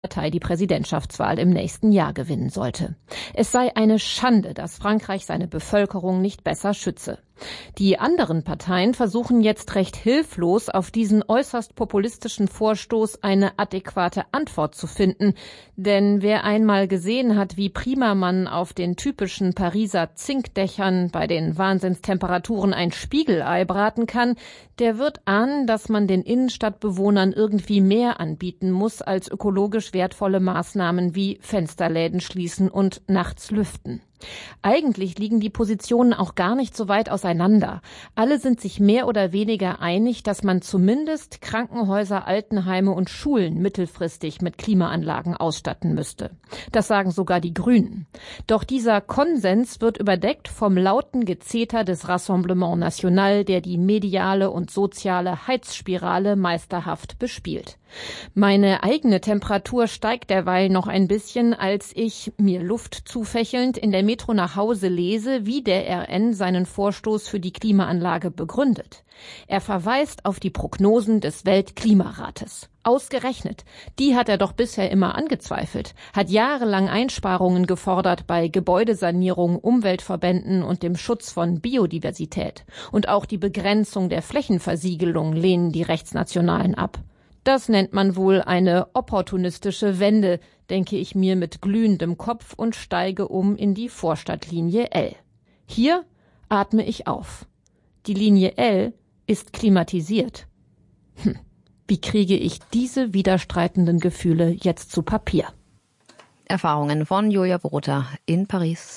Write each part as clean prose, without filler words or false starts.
Partei die Präsidentschaftswahl im nächsten Jahr gewinnen sollte. Es sei eine Schande, dass Frankreich seine Bevölkerung nicht besser schütze. Die anderen Parteien versuchen jetzt recht hilflos, auf diesen äußerst populistischen Vorstoß eine adäquate Antwort zu finden. Denn wer einmal gesehen hat, wie prima man auf den typischen Pariser Zinkdächern bei den Wahnsinnstemperaturen ein Spiegelei braten kann, der wird ahnen, dass man den Innenstadtbewohnern irgendwie mehr anbieten muss als ökologisch wertvolle Maßnahmen wie Fensterläden schließen und nachts lüften. Eigentlich liegen die Positionen auch gar nicht so weit auseinander. Alle sind sich mehr oder weniger einig, dass man zumindest Krankenhäuser, Altenheime und Schulen mittelfristig mit Klimaanlagen ausstatten müsste. Das sagen sogar die Grünen. Doch dieser Konsens wird überdeckt vom lauten Gezeter des Rassemblement National, der die mediale und soziale Heizspirale meisterhaft bespielt. Meine eigene Temperatur steigt derweil noch ein bisschen, als ich, mir Luft zufächelnd, in der Metro nach Hause lese, wie der RN seinen Vorstoß für die Klimaanlage begründet. Er verweist auf die Prognosen des Weltklimarates. Ausgerechnet, die hat er doch bisher immer angezweifelt, hat jahrelang Einsparungen gefordert bei Gebäudesanierung, Umweltverbänden und dem Schutz von Biodiversität. Und auch die Begrenzung der Flächenversiegelung lehnen die Rechtsnationalen ab. Das nennt man wohl eine opportunistische Wende, denke ich mir mit glühendem Kopf und steige um in die Vorstadtlinie L. Hier atme ich auf. Die Linie L ist klimatisiert. Wie kriege ich diese widerstreitenden Gefühle jetzt zu Papier? Erfahrungen von Julia Borota in Paris.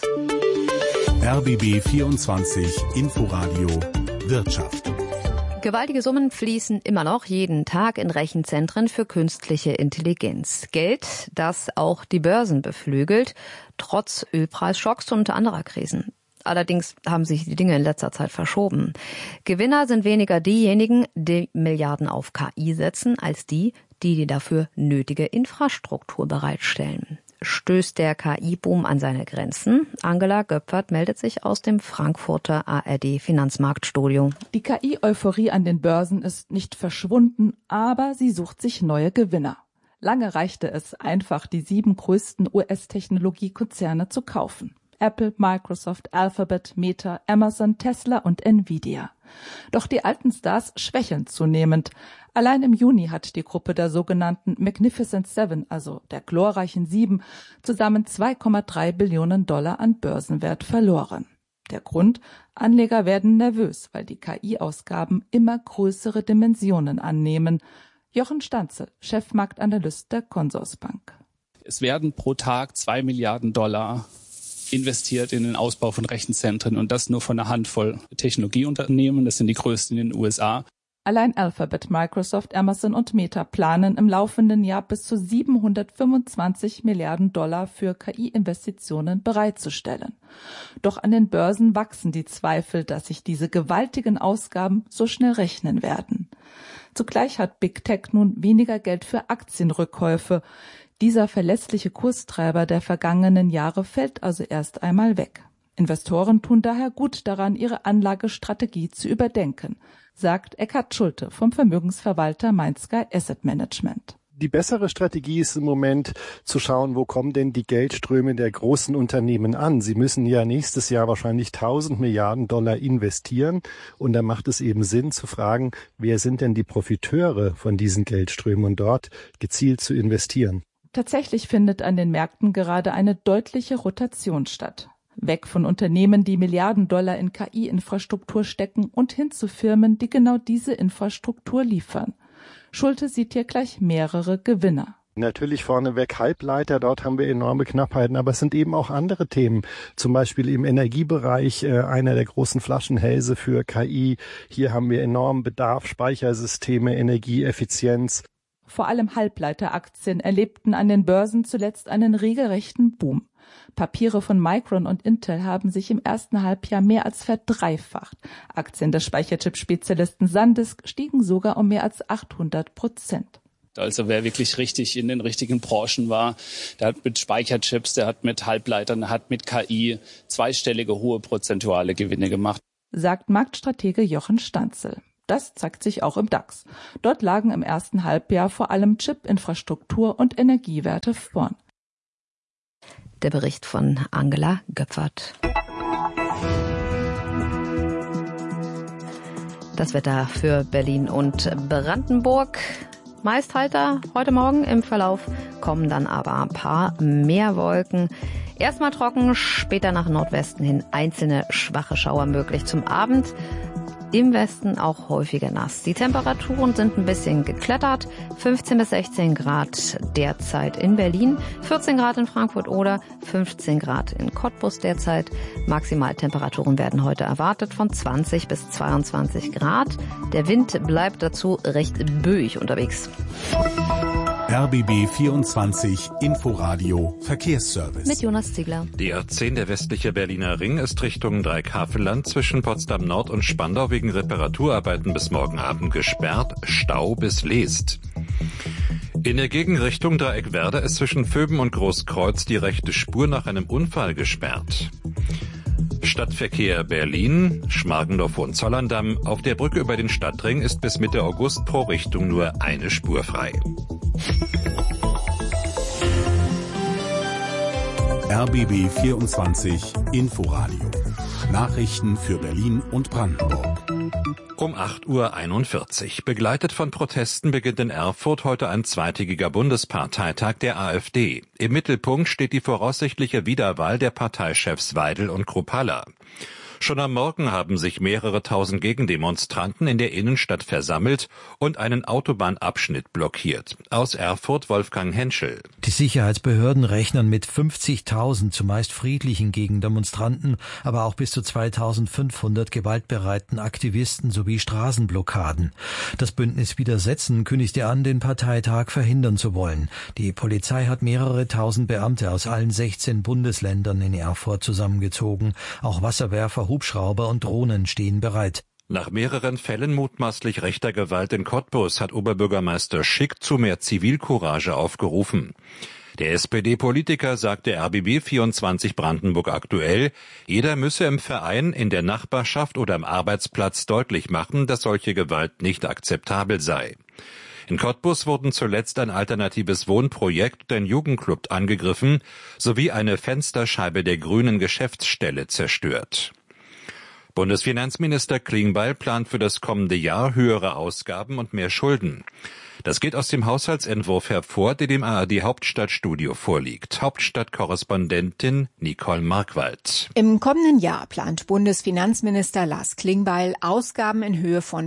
RBB 24 Inforadio Wirtschaft. Gewaltige Summen fließen immer noch jeden Tag in Rechenzentren für künstliche Intelligenz. Geld, das auch die Börsen beflügelt, trotz Ölpreisschocks und anderer Krisen. Allerdings haben sich die Dinge in letzter Zeit verschoben. Gewinner sind weniger diejenigen, die Milliarden auf KI setzen, als die dafür nötige Infrastruktur bereitstellen. Stößt der KI-Boom an seine Grenzen? Angela Göpfert meldet sich aus dem Frankfurter ARD-Finanzmarktstudio. Die KI-Euphorie an den Börsen ist nicht verschwunden, aber sie sucht sich neue Gewinner. Lange reichte es einfach, die 7 größten US-Technologiekonzerne zu kaufen. Apple, Microsoft, Alphabet, Meta, Amazon, Tesla und Nvidia. Doch die alten Stars schwächeln zunehmend. Allein im Juni hat die Gruppe der sogenannten Magnificent Seven, also der glorreichen 7, zusammen 2,3 Billionen Dollar an Börsenwert verloren. Der Grund? Anleger werden nervös, weil die KI-Ausgaben immer größere Dimensionen annehmen. Jochen Stanzel, Chefmarktanalyst der Consorsbank. Es werden pro Tag 2 Milliarden Dollar investiert in den Ausbau von Rechenzentren und das nur von einer Handvoll Technologieunternehmen. Das sind die größten in den USA. Allein Alphabet, Microsoft, Amazon und Meta planen im laufenden Jahr bis zu 725 Milliarden Dollar für KI-Investitionen bereitzustellen. Doch an den Börsen wachsen die Zweifel, dass sich diese gewaltigen Ausgaben so schnell rechnen werden. Zugleich hat Big Tech nun weniger Geld für Aktienrückkäufe. Dieser verlässliche Kurstreiber der vergangenen Jahre fällt also erst einmal weg. Investoren tun daher gut daran, ihre Anlagestrategie zu überdenken, sagt Eckhard Schulte vom Vermögensverwalter Mainsky Asset Management. Die bessere Strategie ist im Moment zu schauen, wo kommen denn die Geldströme der großen Unternehmen an. Sie müssen ja nächstes Jahr wahrscheinlich 1000 Milliarden Dollar investieren. Und da macht es eben Sinn zu fragen, wer sind denn die Profiteure von diesen Geldströmen und dort gezielt zu investieren. Tatsächlich findet an den Märkten gerade eine deutliche Rotation statt. Weg von Unternehmen, die Milliarden Dollar in KI-Infrastruktur stecken und hin zu Firmen, die genau diese Infrastruktur liefern. Schulte sieht hier gleich mehrere Gewinner. Natürlich vorneweg Halbleiter, dort haben wir enorme Knappheiten, aber es sind eben auch andere Themen, zum Beispiel im Energiebereich, einer der großen Flaschenhälse für KI. Hier haben wir enormen Bedarf, Speichersysteme, Energieeffizienz. Vor allem Halbleiteraktien erlebten an den Börsen zuletzt einen regelrechten Boom. Papiere von Micron und Intel haben sich im ersten Halbjahr mehr als verdreifacht. Aktien des Speicherchip-Spezialisten SanDisk stiegen sogar um mehr als 800%. Also wer wirklich richtig in den richtigen Branchen war, der hat mit Speicherchips, der hat mit Halbleitern, der hat mit KI zweistellige hohe prozentuale Gewinne gemacht. Sagt Marktstratege Jochen Stanzel. Das zeigt sich auch im DAX. Dort lagen im ersten Halbjahr vor allem Chip-Infrastruktur und Energiewerte vorn. Der Bericht von Angela Göpfert. Das Wetter für Berlin und Brandenburg. Meist heiter heute Morgen, im Verlauf kommen dann aber ein paar mehr Wolken. Erstmal trocken, später nach Nordwesten hin einzelne schwache Schauer möglich zum Abend. Im Westen auch häufiger nass. Die Temperaturen sind ein bisschen geklettert. 15 bis 16 Grad derzeit in Berlin, 14 Grad in Frankfurt oder 15 Grad in Cottbus derzeit. Maximaltemperaturen werden heute erwartet von 20 bis 22 Grad. Der Wind bleibt dazu recht böig unterwegs. RBB 24 Inforadio Verkehrsservice. Mit Jonas Ziegler. Die A10, der westliche Berliner Ring, ist Richtung Dreieckhavelland zwischen Potsdam Nord und Spandau wegen Reparaturarbeiten bis morgen Abend gesperrt. Stau bis Leest. In der Gegenrichtung Dreieckwerder ist zwischen Vöben und Großkreuz die rechte Spur nach einem Unfall gesperrt. Stadtverkehr Berlin, Schmargendorf-Hohenzollern-Damm. Auf der Brücke über den Stadtring ist bis Mitte August pro Richtung nur eine Spur frei. RBB 24 Inforadio. Nachrichten für Berlin und Brandenburg. Um 8:41 Uhr. Begleitet von Protesten beginnt in Erfurt heute ein zweitägiger Bundesparteitag der AfD. Im Mittelpunkt steht die voraussichtliche Wiederwahl der Parteichefs Weidel und Kruppalla. Schon am Morgen haben sich mehrere tausend Gegendemonstranten in der Innenstadt versammelt und einen Autobahnabschnitt blockiert. Aus Erfurt Wolfgang Henschel. Die Sicherheitsbehörden rechnen mit 50.000 zumeist friedlichen Gegendemonstranten, aber auch bis zu 2.500 gewaltbereiten Aktivisten sowie Straßenblockaden. Das Bündnis Widersetzen kündigte an, den Parteitag verhindern zu wollen. Die Polizei hat mehrere tausend Beamte aus allen 16 Bundesländern in Erfurt zusammengezogen. Auch Wasserwerfer, Hubschrauber und Drohnen stehen bereit. Nach mehreren Fällen mutmaßlich rechter Gewalt in Cottbus hat Oberbürgermeister Schick zu mehr Zivilcourage aufgerufen. Der SPD-Politiker sagte RBB 24 Brandenburg aktuell, jeder müsse im Verein, in der Nachbarschaft oder am Arbeitsplatz deutlich machen, dass solche Gewalt nicht akzeptabel sei. In Cottbus wurden zuletzt ein alternatives Wohnprojekt und ein Jugendclub angegriffen, sowie eine Fensterscheibe der grünen Geschäftsstelle zerstört. Bundesfinanzminister Klingbeil plant für das kommende Jahr höhere Ausgaben und mehr Schulden. Das geht aus dem Haushaltsentwurf hervor, der dem ARD Hauptstadtstudio vorliegt. Hauptstadtkorrespondentin Nicole Markwald. Im kommenden Jahr plant Bundesfinanzminister Lars Klingbeil Ausgaben in Höhe von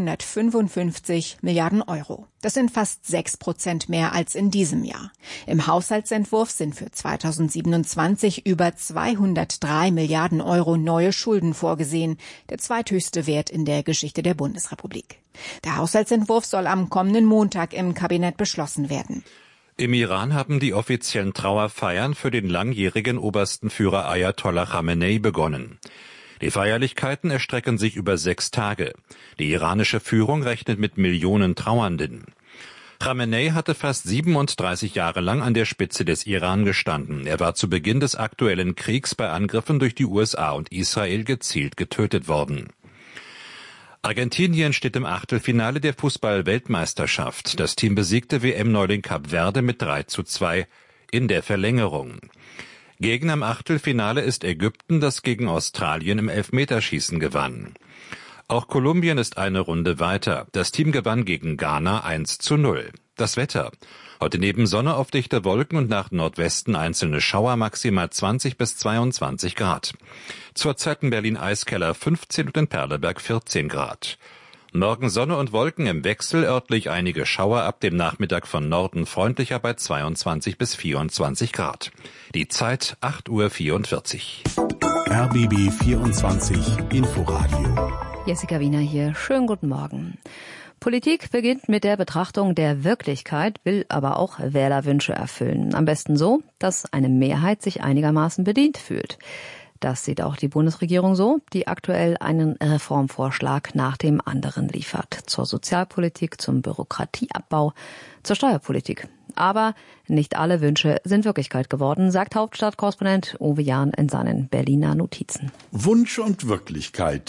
555 Milliarden Euro. Das sind fast 6% mehr als in diesem Jahr. Im Haushaltsentwurf sind für 2027 über 203 Milliarden Euro neue Schulden vorgesehen, der zweithöchste Wert in der Geschichte der Bundesrepublik. Der Haushaltsentwurf soll am kommenden Montag im Kabinett beschlossen werden. Im Iran haben die offiziellen Trauerfeiern für den langjährigen obersten Führer Ayatollah Khamenei begonnen. Die Feierlichkeiten erstrecken sich über 6 Tage. Die iranische Führung rechnet mit Millionen Trauernden. Khamenei hatte fast 37 Jahre lang an der Spitze des Iran gestanden. Er war zu Beginn des aktuellen Kriegs bei Angriffen durch die USA und Israel gezielt getötet worden. Argentinien steht im Achtelfinale der Fußball-Weltmeisterschaft. Das Team besiegte WM-Neuling Kap Verde mit 3:2 in der Verlängerung. Gegner im Achtelfinale ist Ägypten, das gegen Australien im Elfmeterschießen gewann. Auch Kolumbien ist eine Runde weiter. Das Team gewann gegen Ghana 1:0. Das Wetter. Heute neben Sonne auf dichte Wolken und nach Nordwesten einzelne Schauer, maximal 20 bis 22 Grad. Zurzeit in Berlin Eiskeller 15 und in Perleberg 14 Grad. Morgen Sonne und Wolken im Wechsel, örtlich einige Schauer, ab dem Nachmittag von Norden freundlicher bei 22 bis 24 Grad. Die Zeit 8:44 Uhr. RBB 24 Inforadio. Jessica Wiener hier. Schönen guten Morgen. Politik beginnt mit der Betrachtung der Wirklichkeit, will aber auch Wählerwünsche erfüllen. Am besten so, dass eine Mehrheit sich einigermaßen bedient fühlt. Das sieht auch die Bundesregierung so, die aktuell einen Reformvorschlag nach dem anderen liefert. Zur Sozialpolitik, zum Bürokratieabbau, zur Steuerpolitik. Aber nicht alle Wünsche sind Wirklichkeit geworden, sagt Hauptstadtkorrespondent Uwe Jahn in seinen Berliner Notizen. Wunsch und Wirklichkeit.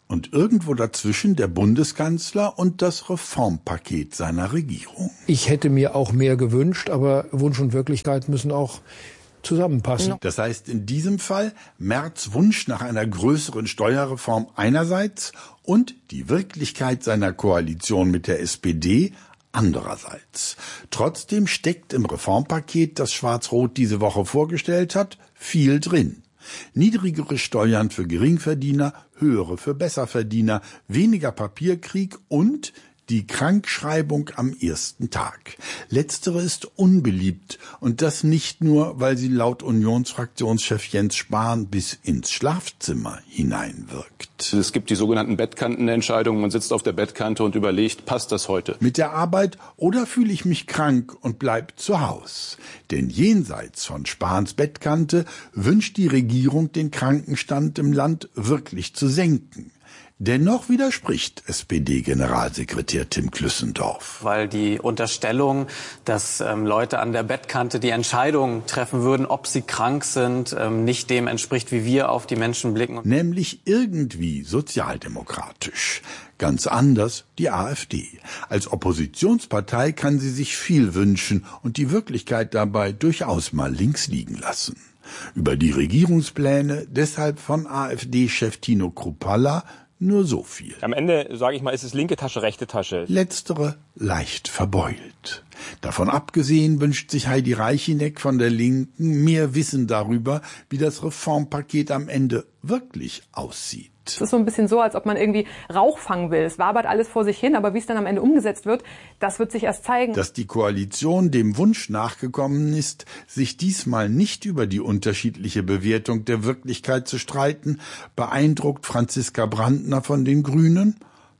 Und irgendwo dazwischen der Bundeskanzler und das Reformpaket seiner Regierung. Ich hätte mir auch mehr gewünscht, aber Wunsch und Wirklichkeit müssen auch zusammenpassen. Das heißt in diesem Fall Merz' Wunsch nach einer größeren Steuerreform einerseits und die Wirklichkeit seiner Koalition mit der SPD andererseits. Trotzdem steckt im Reformpaket, das Schwarz-Rot diese Woche vorgestellt hat, viel drin. Niedrigere Steuern für Geringverdiener, höhere für Besserverdiener, weniger Papierkrieg und die Krankschreibung am ersten Tag. Letztere ist unbeliebt und das nicht nur, weil sie laut Unionsfraktionschef Jens Spahn bis ins Schlafzimmer hineinwirkt. Es gibt die sogenannten Bettkantenentscheidungen. Man sitzt auf der Bettkante und überlegt, passt das heute? Mit der Arbeit oder fühle ich mich krank und bleib zu Haus? Denn jenseits von Spahns Bettkante wünscht die Regierung, den Krankenstand im Land wirklich zu senken. Dennoch widerspricht SPD-Generalsekretär Tim Klüssendorf. Weil die Unterstellung, dass Leute an der Bettkante die Entscheidung treffen würden, ob sie krank sind, nicht dem entspricht, wie wir auf die Menschen blicken. Nämlich irgendwie sozialdemokratisch. Ganz anders die AfD. Als Oppositionspartei kann sie sich viel wünschen und die Wirklichkeit dabei durchaus mal links liegen lassen. Über die Regierungspläne deshalb von AfD-Chef Tino Kruppalla nur so viel. Am Ende, sage ich mal, ist es linke Tasche, rechte Tasche. Letztere leicht verbeult. Davon abgesehen wünscht sich Heidi Reichineck von der Linken mehr Wissen darüber, wie das Reformpaket am Ende wirklich aussieht. Es ist so ein bisschen so, als ob man irgendwie Rauch fangen will. Es wabert alles vor sich hin, aber wie es dann am Ende umgesetzt wird, das wird sich erst zeigen. Dass die Koalition dem Wunsch nachgekommen ist, sich diesmal nicht über die unterschiedliche Bewertung der Wirklichkeit zu streiten, beeindruckt Franziska Brandner von den Grünen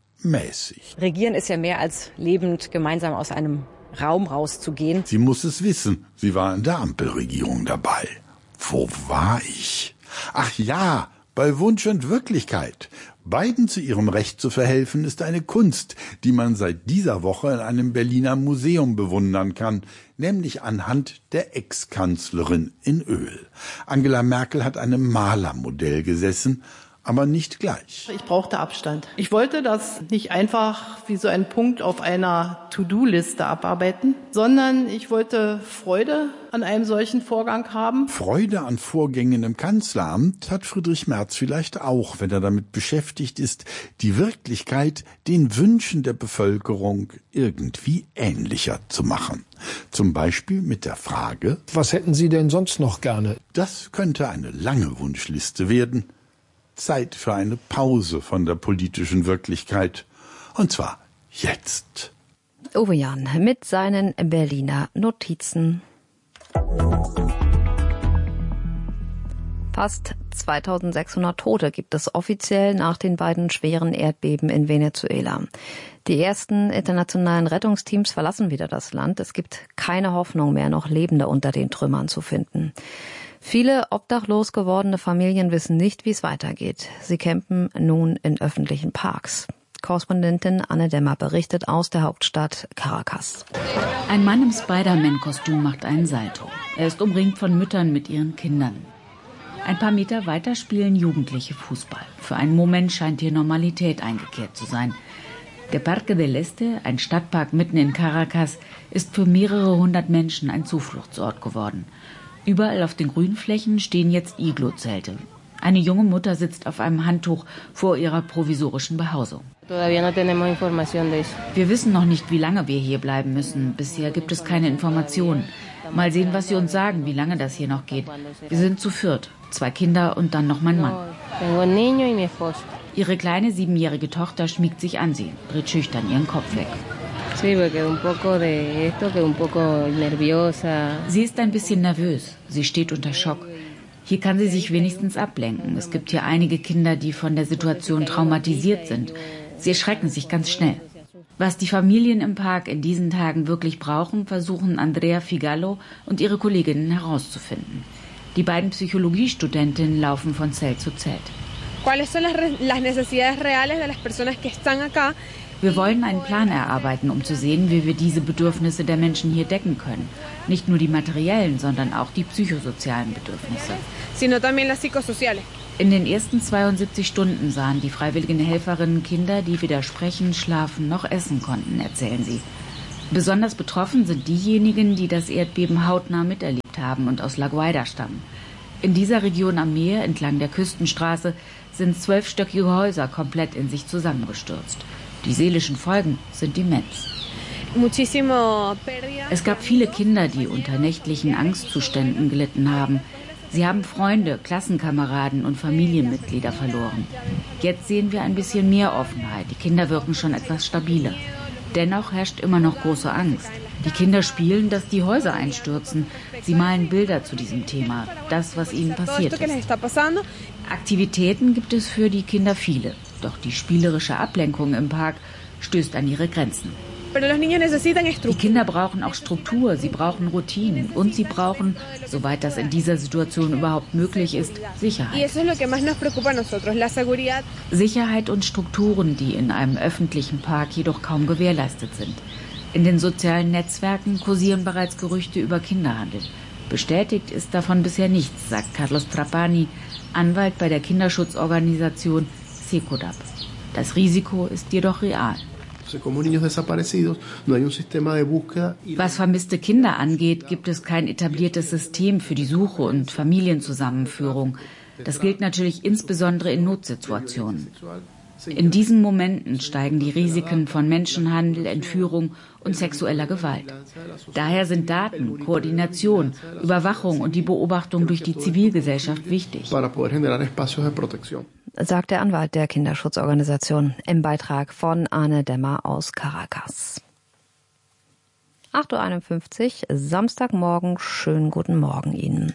mäßig. Regieren ist ja mehr als lebend gemeinsam aus einem Raum rauszugehen. Sie muss es wissen. Sie war in der Ampelregierung dabei. Wo war ich? Ach ja, bei Wunsch und Wirklichkeit. Beiden zu ihrem Recht zu verhelfen, ist eine Kunst, die man seit dieser Woche in einem Berliner Museum bewundern kann, nämlich anhand der Ex-Kanzlerin in Öl. Angela Merkel hat an einem Malermodell gesessen, aber nicht gleich. Ich brauchte Abstand. Ich wollte das nicht einfach wie so ein Punkt auf einer To-Do-Liste abarbeiten, sondern ich wollte Freude an einem solchen Vorgang haben. Freude an Vorgängen im Kanzleramt hat Friedrich Merz vielleicht auch, wenn er damit beschäftigt ist, die Wirklichkeit den Wünschen der Bevölkerung irgendwie ähnlicher zu machen. Zum Beispiel mit der Frage: Was hätten Sie denn sonst noch gerne? Das könnte eine lange Wunschliste werden. Zeit für eine Pause von der politischen Wirklichkeit. Und zwar jetzt. Uwe Jan mit seinen Berliner Notizen. Fast 2600 Tote gibt es offiziell nach den beiden schweren Erdbeben in Venezuela. Die ersten internationalen Rettungsteams verlassen wieder das Land. Es gibt keine Hoffnung mehr, noch Lebende unter den Trümmern zu finden. Viele obdachlos gewordene Familien wissen nicht, wie es weitergeht. Sie campen nun in öffentlichen Parks. Korrespondentin Anne Dämmer berichtet aus der Hauptstadt Caracas. Ein Mann im Spider-Man-Kostüm macht einen Salto. Er ist umringt von Müttern mit ihren Kindern. Ein paar Meter weiter spielen Jugendliche Fußball. Für einen Moment scheint hier Normalität eingekehrt zu sein. Der Parque del Este, ein Stadtpark mitten in Caracas, ist für mehrere hundert Menschen ein Zufluchtsort geworden. Überall auf den Grünflächen stehen jetzt Iglo-Zelte. Eine junge Mutter sitzt auf einem Handtuch vor ihrer provisorischen Behausung. Wir wissen noch nicht, wie lange wir hier bleiben müssen. Bisher gibt es keine Informationen. Mal sehen, was sie uns sagen, wie lange das hier noch geht. Wir sind zu viert, 2 Kinder und dann noch mein Mann. Ihre kleine 7-jährige Tochter schmiegt sich an sie, dreht schüchtern ihren Kopf weg. Sie ist ein bisschen nervös. Sie steht unter Schock. Hier kann sie sich wenigstens ablenken. Es gibt hier einige Kinder, die von der Situation traumatisiert sind. Sie erschrecken sich ganz schnell. Was die Familien im Park in diesen Tagen wirklich brauchen, versuchen Andrea Figallo und ihre Kolleginnen herauszufinden. Die beiden Psychologiestudentinnen laufen von Zelt zu Zelt. Wir wollen einen Plan erarbeiten, um zu sehen, wie wir diese Bedürfnisse der Menschen hier decken können. Nicht nur die materiellen, sondern auch die psychosozialen Bedürfnisse. In den ersten 72 Stunden sahen die freiwilligen Helferinnen Kinder, die weder sprechen, schlafen noch essen konnten, erzählen sie. Besonders betroffen sind diejenigen, die das Erdbeben hautnah miterlebt haben und aus La Guaira stammen. In dieser Region am Meer, entlang der Küstenstraße, sind 12-stöckige Häuser komplett in sich zusammengestürzt. Die seelischen Folgen sind immens. Es gab viele Kinder, die unter nächtlichen Angstzuständen gelitten haben. Sie haben Freunde, Klassenkameraden und Familienmitglieder verloren. Jetzt sehen wir ein bisschen mehr Offenheit. Die Kinder wirken schon etwas stabiler. Dennoch herrscht immer noch große Angst. Die Kinder spielen, dass die Häuser einstürzen. Sie malen Bilder zu diesem Thema, das, was ihnen passiert ist. Aktivitäten gibt es für die Kinder viele. Doch die spielerische Ablenkung im Park stößt an ihre Grenzen. Die Kinder brauchen auch Struktur, sie brauchen Routinen und sie brauchen, soweit das in dieser Situation überhaupt möglich ist, Sicherheit. Sicherheit und Strukturen, die in einem öffentlichen Park jedoch kaum gewährleistet sind. In den sozialen Netzwerken kursieren bereits Gerüchte über Kinderhandel. Bestätigt ist davon bisher nichts, sagt Carlos Trapani, Anwalt bei der Kinderschutzorganisation Secodap. Das Risiko ist jedoch real. Was vermisste Kinder angeht, gibt es kein etabliertes System für die Suche und Familienzusammenführung. Das gilt natürlich insbesondere in Notsituationen. In diesen Momenten steigen die Risiken von Menschenhandel, Entführung und sexueller Gewalt. Daher sind Daten, Koordination, Überwachung und die Beobachtung durch die Zivilgesellschaft wichtig, sagt der Anwalt der Kinderschutzorganisation im Beitrag von Arne Demmer aus Caracas. 8.51 Uhr, Samstagmorgen, schönen guten Morgen Ihnen.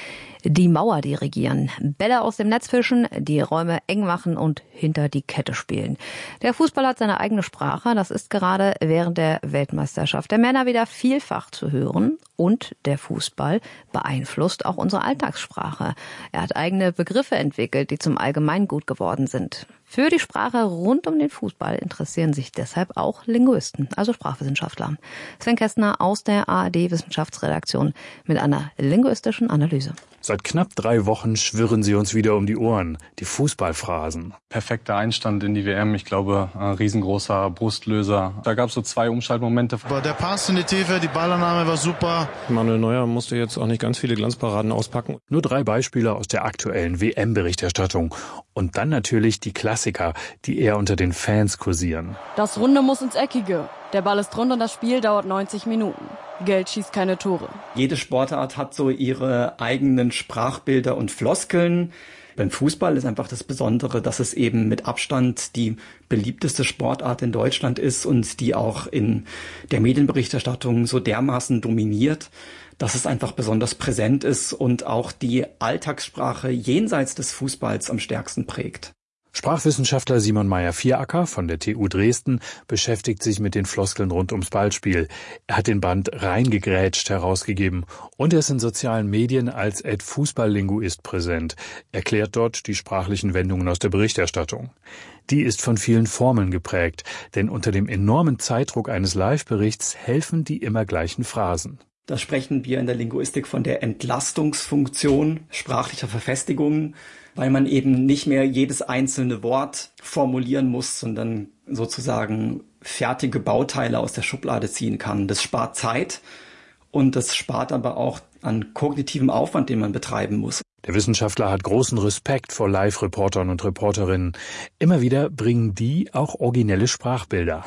Die Mauer dirigieren, Bälle aus dem Netz fischen, die Räume eng machen und hinter die Kette spielen. Der Fußball hat seine eigene Sprache. Das ist gerade während der Weltmeisterschaft der Männer wieder vielfach zu hören. Und der Fußball beeinflusst auch unsere Alltagssprache. Er hat eigene Begriffe entwickelt, die zum Allgemeingut geworden sind. Für die Sprache rund um den Fußball interessieren sich deshalb auch Linguisten, also Sprachwissenschaftler. Sven Kästner aus der ARD-Wissenschaftsredaktion mit einer linguistischen Analyse. Seit knapp 3 Wochen schwirren sie uns wieder um die Ohren, die Fußballphrasen. Perfekter Einstand in die WM, ich glaube, ein riesengroßer Brustlöser. Da gab es so 2 Umschaltmomente. Der Pass in die Tiefe, die Ballannahme war super. Manuel Neuer musste jetzt auch nicht ganz viele Glanzparaden auspacken. Nur 3 Beispiele aus der aktuellen WM-Berichterstattung. Und dann natürlich die Klassiker, die eher unter den Fans kursieren. Das Runde muss ins Eckige. Der Ball ist rund und das Spiel dauert 90 Minuten. Geld schießt keine Tore. Jede Sportart hat so ihre eigenen Sprachbilder und Floskeln. Beim Fußball ist einfach das Besondere, dass es eben mit Abstand die beliebteste Sportart in Deutschland ist und die auch in der Medienberichterstattung so dermaßen dominiert, dass es einfach besonders präsent ist und auch die Alltagssprache jenseits des Fußballs am stärksten prägt. Sprachwissenschaftler Simon Meyer-Vieracker von der TU Dresden beschäftigt sich mit den Floskeln rund ums Ballspiel. Er hat den Band Reingegrätscht herausgegeben und er ist in sozialen Medien als @Fußballlinguist präsent, erklärt dort die sprachlichen Wendungen aus der Berichterstattung. Die ist von vielen Formeln geprägt, denn unter dem enormen Zeitdruck eines Live-Berichts helfen die immer gleichen Phrasen. Da sprechen wir in der Linguistik von der Entlastungsfunktion sprachlicher Verfestigungen, weil man eben nicht mehr jedes einzelne Wort formulieren muss, sondern sozusagen fertige Bauteile aus der Schublade ziehen kann. Das spart Zeit und das spart aber auch an kognitivem Aufwand, den man betreiben muss. Der Wissenschaftler hat großen Respekt vor Live-Reportern und Reporterinnen. Immer wieder bringen die auch originelle Sprachbilder.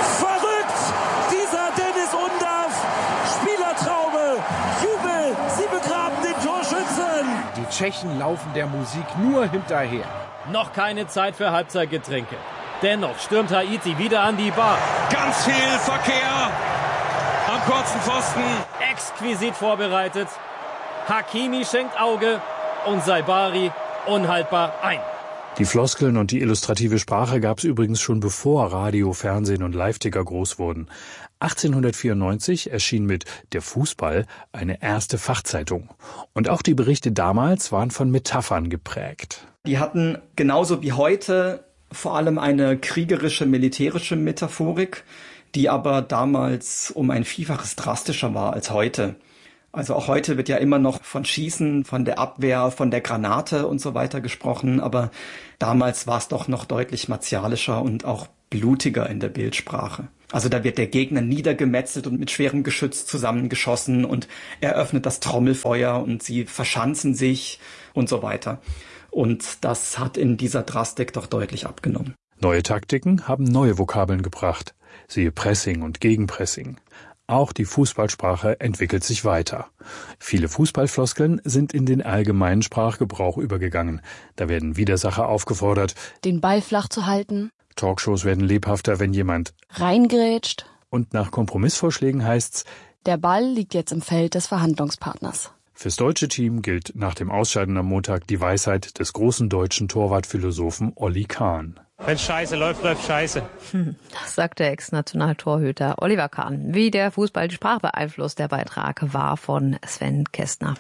Die Tschechen laufen der Musik nur hinterher. Noch keine Zeit für Halbzeitgetränke. Dennoch stürmt Haiti wieder an die Bar. Ganz viel Verkehr am kurzen Pfosten. Exquisit vorbereitet. Hakimi schenkt Auge und Saibari unhaltbar ein. Die Floskeln und die illustrative Sprache gab es übrigens schon bevor Radio, Fernsehen und Live-Ticker groß wurden. 1894 erschien mit Der Fußball eine erste Fachzeitung. Und auch die Berichte damals waren von Metaphern geprägt. Die hatten genauso wie heute vor allem eine kriegerische, militärische Metaphorik, die aber damals um ein Vielfaches drastischer war als heute. Also auch heute wird ja immer noch von Schießen, von der Abwehr, von der Granate und so weiter gesprochen, aber damals war es doch noch deutlich martialischer und auch blutiger in der Bildsprache. Also da wird der Gegner niedergemetzelt und mit schwerem Geschütz zusammengeschossen und eröffnet das Trommelfeuer und sie verschanzen sich und so weiter. Und das hat in dieser Drastik doch deutlich abgenommen. Neue Taktiken haben neue Vokabeln gebracht. Siehe Pressing und Gegenpressing. Auch die Fußballsprache entwickelt sich weiter. Viele Fußballfloskeln sind in den allgemeinen Sprachgebrauch übergegangen. Da werden Widersacher aufgefordert, den Ball flach zu halten. Talkshows werden lebhafter, wenn jemand reingrätscht. Und nach Kompromissvorschlägen heißt's, der Ball liegt jetzt im Feld des Verhandlungspartners. Fürs deutsche Team gilt nach dem Ausscheiden am Montag die Weisheit des großen deutschen Torwartphilosophen Olli Kahn. Wenn Scheiße läuft, läuft Scheiße. Das sagt der Ex-Nationaltorhüter Oliver Kahn. Wie der Fußball die Sprache beeinflusst, der Beitrag war von Sven Kästner.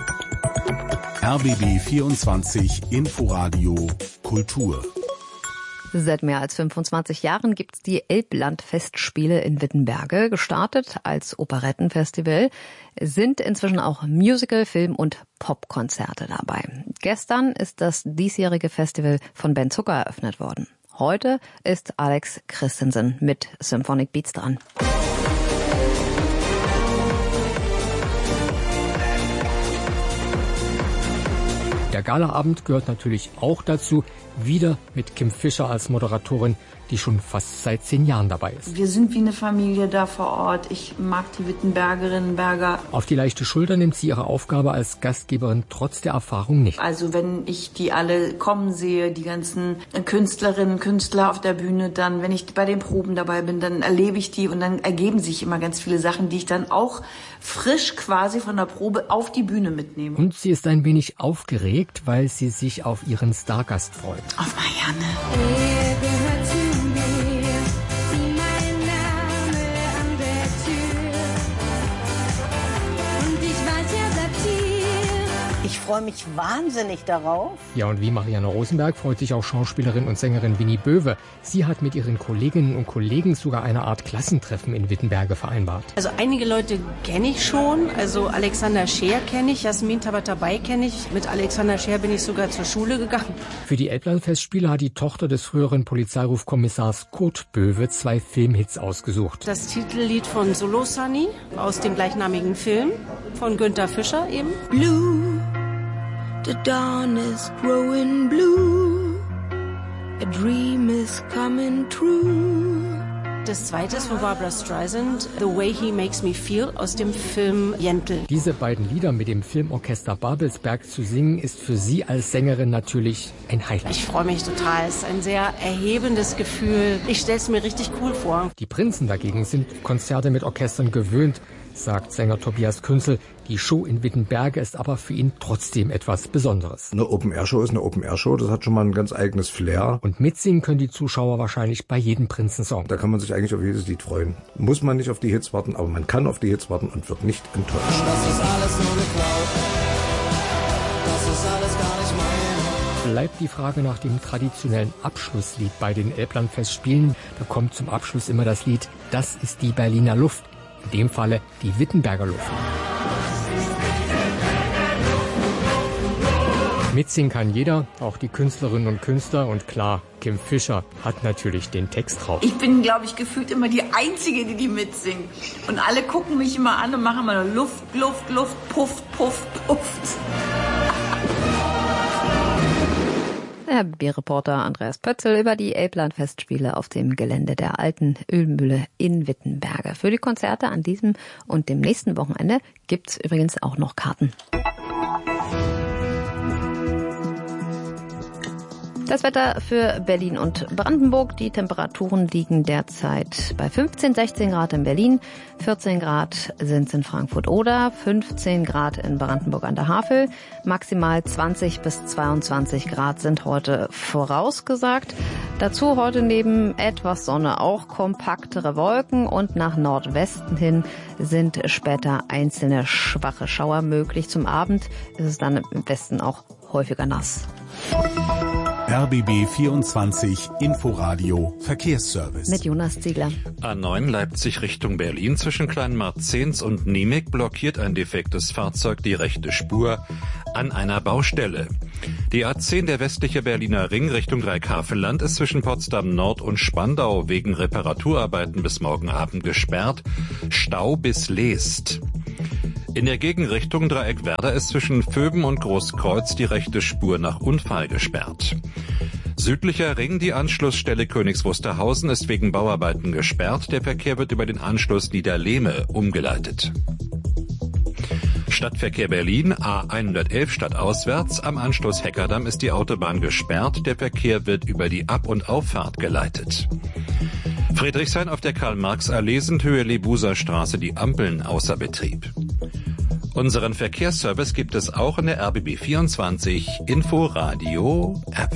RBB 24 Inforadio Kultur. Seit mehr als 25 Jahren gibt's die Elblandfestspiele in Wittenberge. Gestartet als Operettenfestival sind inzwischen auch Musical-, Film- und Popkonzerte dabei. Gestern ist das diesjährige Festival von Ben Zucker eröffnet worden. Heute ist Alex Christensen mit Symphonic Beats dran. Der Galaabend gehört natürlich auch dazu, wieder mit Kim Fischer als Moderatorin, die schon fast seit 10 Jahren dabei ist. Wir sind wie eine Familie da vor Ort. Ich mag die Wittenbergerinnen, Berger. Auf die leichte Schulter nimmt sie ihre Aufgabe als Gastgeberin trotz der Erfahrung nicht. Also wenn ich die alle kommen sehe, die ganzen Künstlerinnen, Künstler auf der Bühne, dann, wenn ich bei den Proben dabei bin, dann erlebe ich die und dann ergeben sich immer ganz viele Sachen, die ich dann auch frisch quasi von der Probe auf die Bühne mitnehme. Und sie ist ein wenig aufgeregt, weil sie sich auf ihren Stargast freut. Auf Marianne. Ich freue mich wahnsinnig darauf. Ja, und wie Marianne Rosenberg freut sich auch Schauspielerin und Sängerin Winnie Böwe. Sie hat mit ihren Kolleginnen und Kollegen sogar eine Art Klassentreffen in Wittenberge vereinbart. Also einige Leute kenne ich schon. Also Alexander Scheer kenne ich, Jasmin Tabatabai kenne ich. Mit Alexander Scheer bin ich sogar zur Schule gegangen. Für die Elblandfestspiele hat die Tochter des früheren Polizeirufkommissars Kurt Böwe 2 Filmhits ausgesucht. Das Titellied von Solo Sunny aus dem gleichnamigen Film von Günther Fischer eben. Blue. The dawn is growing blue, a dream is coming true. Das zweite ist von Barbra Streisand, The Way He Makes Me Feel aus dem Film Jentl. Diese beiden Lieder mit dem Filmorchester Babelsberg zu singen, ist für sie als Sängerin natürlich ein Highlight. Ich freue mich total, es ist ein sehr erhebendes Gefühl. Ich stelle es mir richtig cool vor. Die Prinzen dagegen sind Konzerte mit Orchestern gewöhnt, sagt Sänger Tobias Künzel. Die Show in Wittenberge ist aber für ihn trotzdem etwas Besonderes. Eine Open-Air-Show ist eine Open-Air-Show, das hat schon mal ein ganz eigenes Flair. Und mitsingen können die Zuschauer wahrscheinlich bei jedem Prinzensong. Da kann man sich eigentlich auf jedes Lied freuen. Muss man nicht auf die Hits warten, aber man kann auf die Hits warten und wird nicht enttäuscht. Das ist alles nur geklaut. Das ist alles gar nicht mein. Bleibt die Frage nach dem traditionellen Abschlusslied bei den Elblandfestspielen. Da kommt zum Abschluss immer das Lied Das ist die Berliner Luft. In dem Falle die Wittenberger Luft. Mitsingen kann jeder, auch die Künstlerinnen und Künstler. Und klar, Kim Fischer hat natürlich den Text drauf. Ich bin, glaube ich, gefühlt immer die Einzige, die mitsingt. Und alle gucken mich immer an und machen immer nur Luft, Luft, Luft, Puff, Puff, Puff. Der RBB-Reporter Andreas Pötzl über die Elblandfestspiele auf dem Gelände der alten Ölmühle in Wittenberge. Für die Konzerte an diesem und dem nächsten Wochenende gibt's übrigens auch noch Karten. Das Wetter für Berlin und Brandenburg. Die Temperaturen liegen derzeit bei 15, 16 Grad in Berlin, 14 Grad sind es in Frankfurt-Oder, 15 Grad in Brandenburg an der Havel, maximal 20 bis 22 Grad sind heute vorausgesagt. Dazu heute neben etwas Sonne auch kompaktere Wolken und nach Nordwesten hin sind später einzelne schwache Schauer möglich. Zum Abend ist es dann im Westen auch häufiger nass. RBB 24 Inforadio Verkehrsservice. Mit Jonas Ziegler. A9 Leipzig Richtung Berlin zwischen Kleinmarzens und Niemek blockiert ein defektes Fahrzeug die rechte Spur an einer Baustelle. Die A10 der westliche Berliner Ring Richtung Dreieckhavelland ist zwischen Potsdam Nord und Spandau wegen Reparaturarbeiten bis morgen Abend gesperrt. Stau bis Leest. In der Gegenrichtung Dreieck-Werder ist zwischen Vöben und Großkreuz die rechte Spur nach Unfall gesperrt. Südlicher Ring, die Anschlussstelle Königs Wusterhausen, ist wegen Bauarbeiten gesperrt. Der Verkehr wird über den Anschluss Niederlehme umgeleitet. Stadtverkehr Berlin, A111 stadtauswärts. Am Anschluss Heckerdamm ist die Autobahn gesperrt. Der Verkehr wird über die Ab- und Auffahrt geleitet. Friedrichshain auf der Karl-Marx-Allee sind Höhe Lebuser Straße die Ampeln außer Betrieb. Unseren Verkehrsservice gibt es auch in der RBB 24 Inforadio App.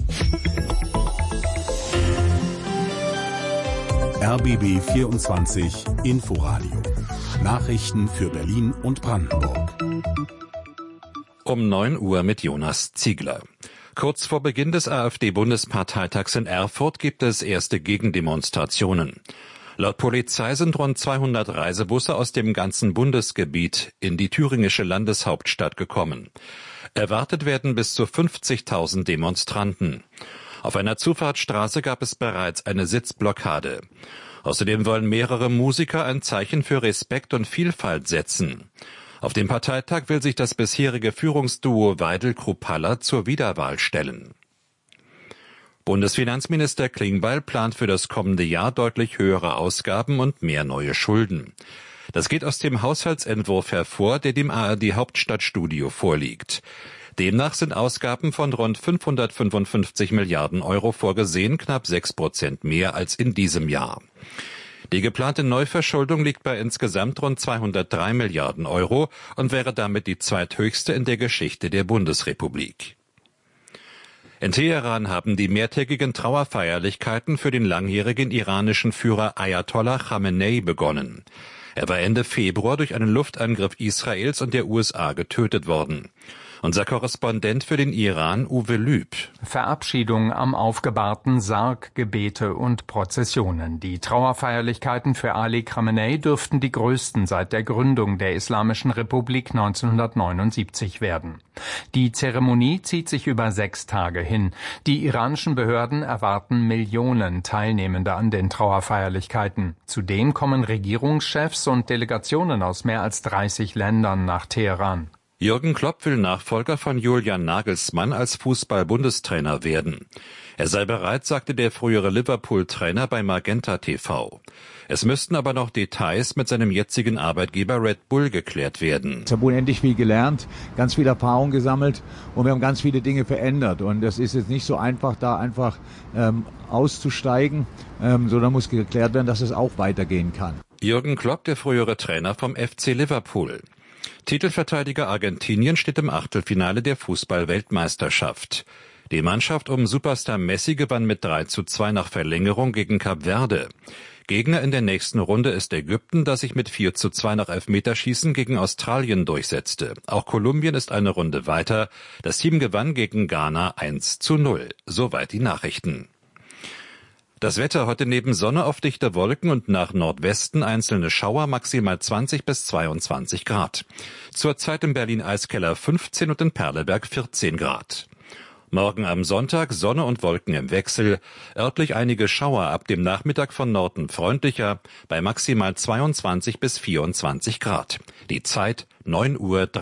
RBB 24 Inforadio. Nachrichten für Berlin und Brandenburg. Um 9 Uhr mit Jonas Ziegler. Kurz vor Beginn des AfD-Bundesparteitags in Erfurt gibt es erste Gegendemonstrationen. Laut Polizei sind rund 200 Reisebusse aus dem ganzen Bundesgebiet in die thüringische Landeshauptstadt gekommen. Erwartet werden bis zu 50.000 Demonstranten. Auf einer Zufahrtsstraße gab es bereits eine Sitzblockade. Außerdem wollen mehrere Musiker ein Zeichen für Respekt und Vielfalt setzen. Auf dem Parteitag will sich das bisherige Führungsduo Weidel-Kruppalla zur Wiederwahl stellen. Bundesfinanzminister Klingbeil plant für das kommende Jahr deutlich höhere Ausgaben und mehr neue Schulden. Das geht aus dem Haushaltsentwurf hervor, der dem ARD-Hauptstadtstudio vorliegt. Demnach sind Ausgaben von rund 555 Milliarden Euro vorgesehen, knapp 6% mehr als in diesem Jahr. Die geplante Neuverschuldung liegt bei insgesamt rund 203 Milliarden Euro und wäre damit die zweithöchste in der Geschichte der Bundesrepublik. In Teheran haben die mehrtägigen Trauerfeierlichkeiten für den langjährigen iranischen Führer Ayatollah Khamenei begonnen. Er war Ende Februar durch einen Luftangriff Israels und der USA getötet worden. Unser Korrespondent für den Iran, Uwe Lüb. Verabschiedung am aufgebahrten Sarg, Gebete und Prozessionen. Die Trauerfeierlichkeiten für Ali Khamenei dürften die größten seit der Gründung der Islamischen Republik 1979 werden. Die Zeremonie zieht sich über 6 Tage hin. Die iranischen Behörden erwarten Millionen Teilnehmende an den Trauerfeierlichkeiten. Zudem kommen Regierungschefs und Delegationen aus mehr als 30 Ländern nach Teheran. Jürgen Klopp will Nachfolger von Julian Nagelsmann als Fußball-Bundestrainer werden. Er sei bereit, sagte der frühere Liverpool-Trainer bei Magenta TV. Es müssten aber noch Details mit seinem jetzigen Arbeitgeber Red Bull geklärt werden. Ich habe unendlich viel gelernt, ganz viel Erfahrung gesammelt und wir haben ganz viele Dinge verändert. Und das ist jetzt nicht so einfach, da einfach auszusteigen, sondern muss geklärt werden, dass es auch weitergehen kann. Jürgen Klopp, der frühere Trainer vom FC Liverpool. Titelverteidiger Argentinien steht im Achtelfinale der Fußball-Weltmeisterschaft. Die Mannschaft um Superstar Messi gewann mit 3:2 nach Verlängerung gegen Kap Verde. Gegner in der nächsten Runde ist Ägypten, das sich mit 4:2 nach Elfmeterschießen gegen Australien durchsetzte. Auch Kolumbien ist eine Runde weiter. Das Team gewann gegen Ghana 1:0. Soweit die Nachrichten. Das Wetter heute neben Sonne auf dichte Wolken und nach Nordwesten einzelne Schauer, maximal 20 bis 22 Grad. Zurzeit in Berlin Eiskeller 15 und in Perleberg 14 Grad. Morgen am Sonntag Sonne und Wolken im Wechsel, örtlich einige Schauer, ab dem Nachmittag von Norden freundlicher, bei maximal 22 bis 24 Grad. Die Zeit 9:03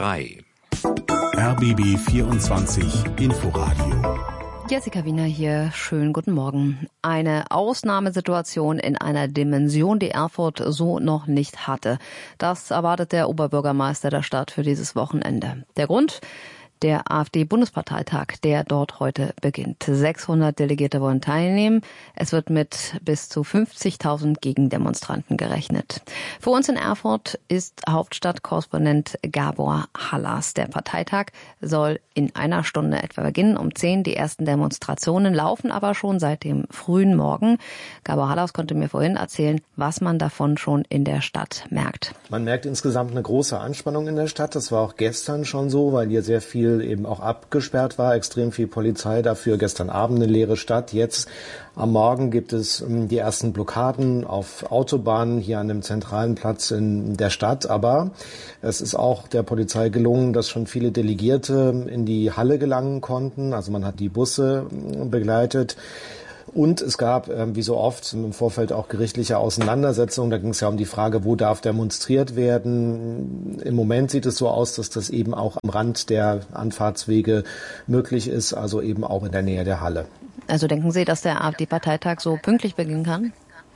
Uhr. RBB 24 Inforadio. Jessica Wiener hier, schönen guten Morgen. Eine Ausnahmesituation in einer Dimension, die Erfurt so noch nicht hatte. Das erwartet der Oberbürgermeister der Stadt für dieses Wochenende. Der Grund? Der AfD-Bundesparteitag, der dort heute beginnt. 600 Delegierte wollen teilnehmen. Es wird mit bis zu 50.000 Gegendemonstranten gerechnet. Für uns in Erfurt ist Hauptstadtkorrespondent Gabor Hallas. Der Parteitag soll in einer Stunde etwa beginnen. Um 10 die ersten Demonstrationen laufen aber schon seit dem frühen Morgen. Gabor Hallas konnte mir vorhin erzählen, was man davon schon in der Stadt merkt. Man merkt insgesamt eine große Anspannung in der Stadt. Das war auch gestern schon so, weil hier sehr viel viel eben auch abgesperrt war, extrem viel Polizei dafür. Gestern Abend eine leere Stadt. Jetzt am Morgen gibt es die ersten Blockaden auf Autobahnen hier an dem zentralen Platz in der Stadt. Aber es ist auch der Polizei gelungen, dass schon viele Delegierte in die Halle gelangen konnten. Also man hat die Busse begleitet. Und es gab, wie so oft, im Vorfeld auch gerichtliche Auseinandersetzungen. Da ging es ja um die Frage, wo darf demonstriert werden. Im Moment sieht es so aus, dass das eben auch am Rand der Anfahrtswege möglich ist, also eben auch in der Nähe der Halle. Also denken Sie, dass der AfD-Parteitag so pünktlich beginnen kann?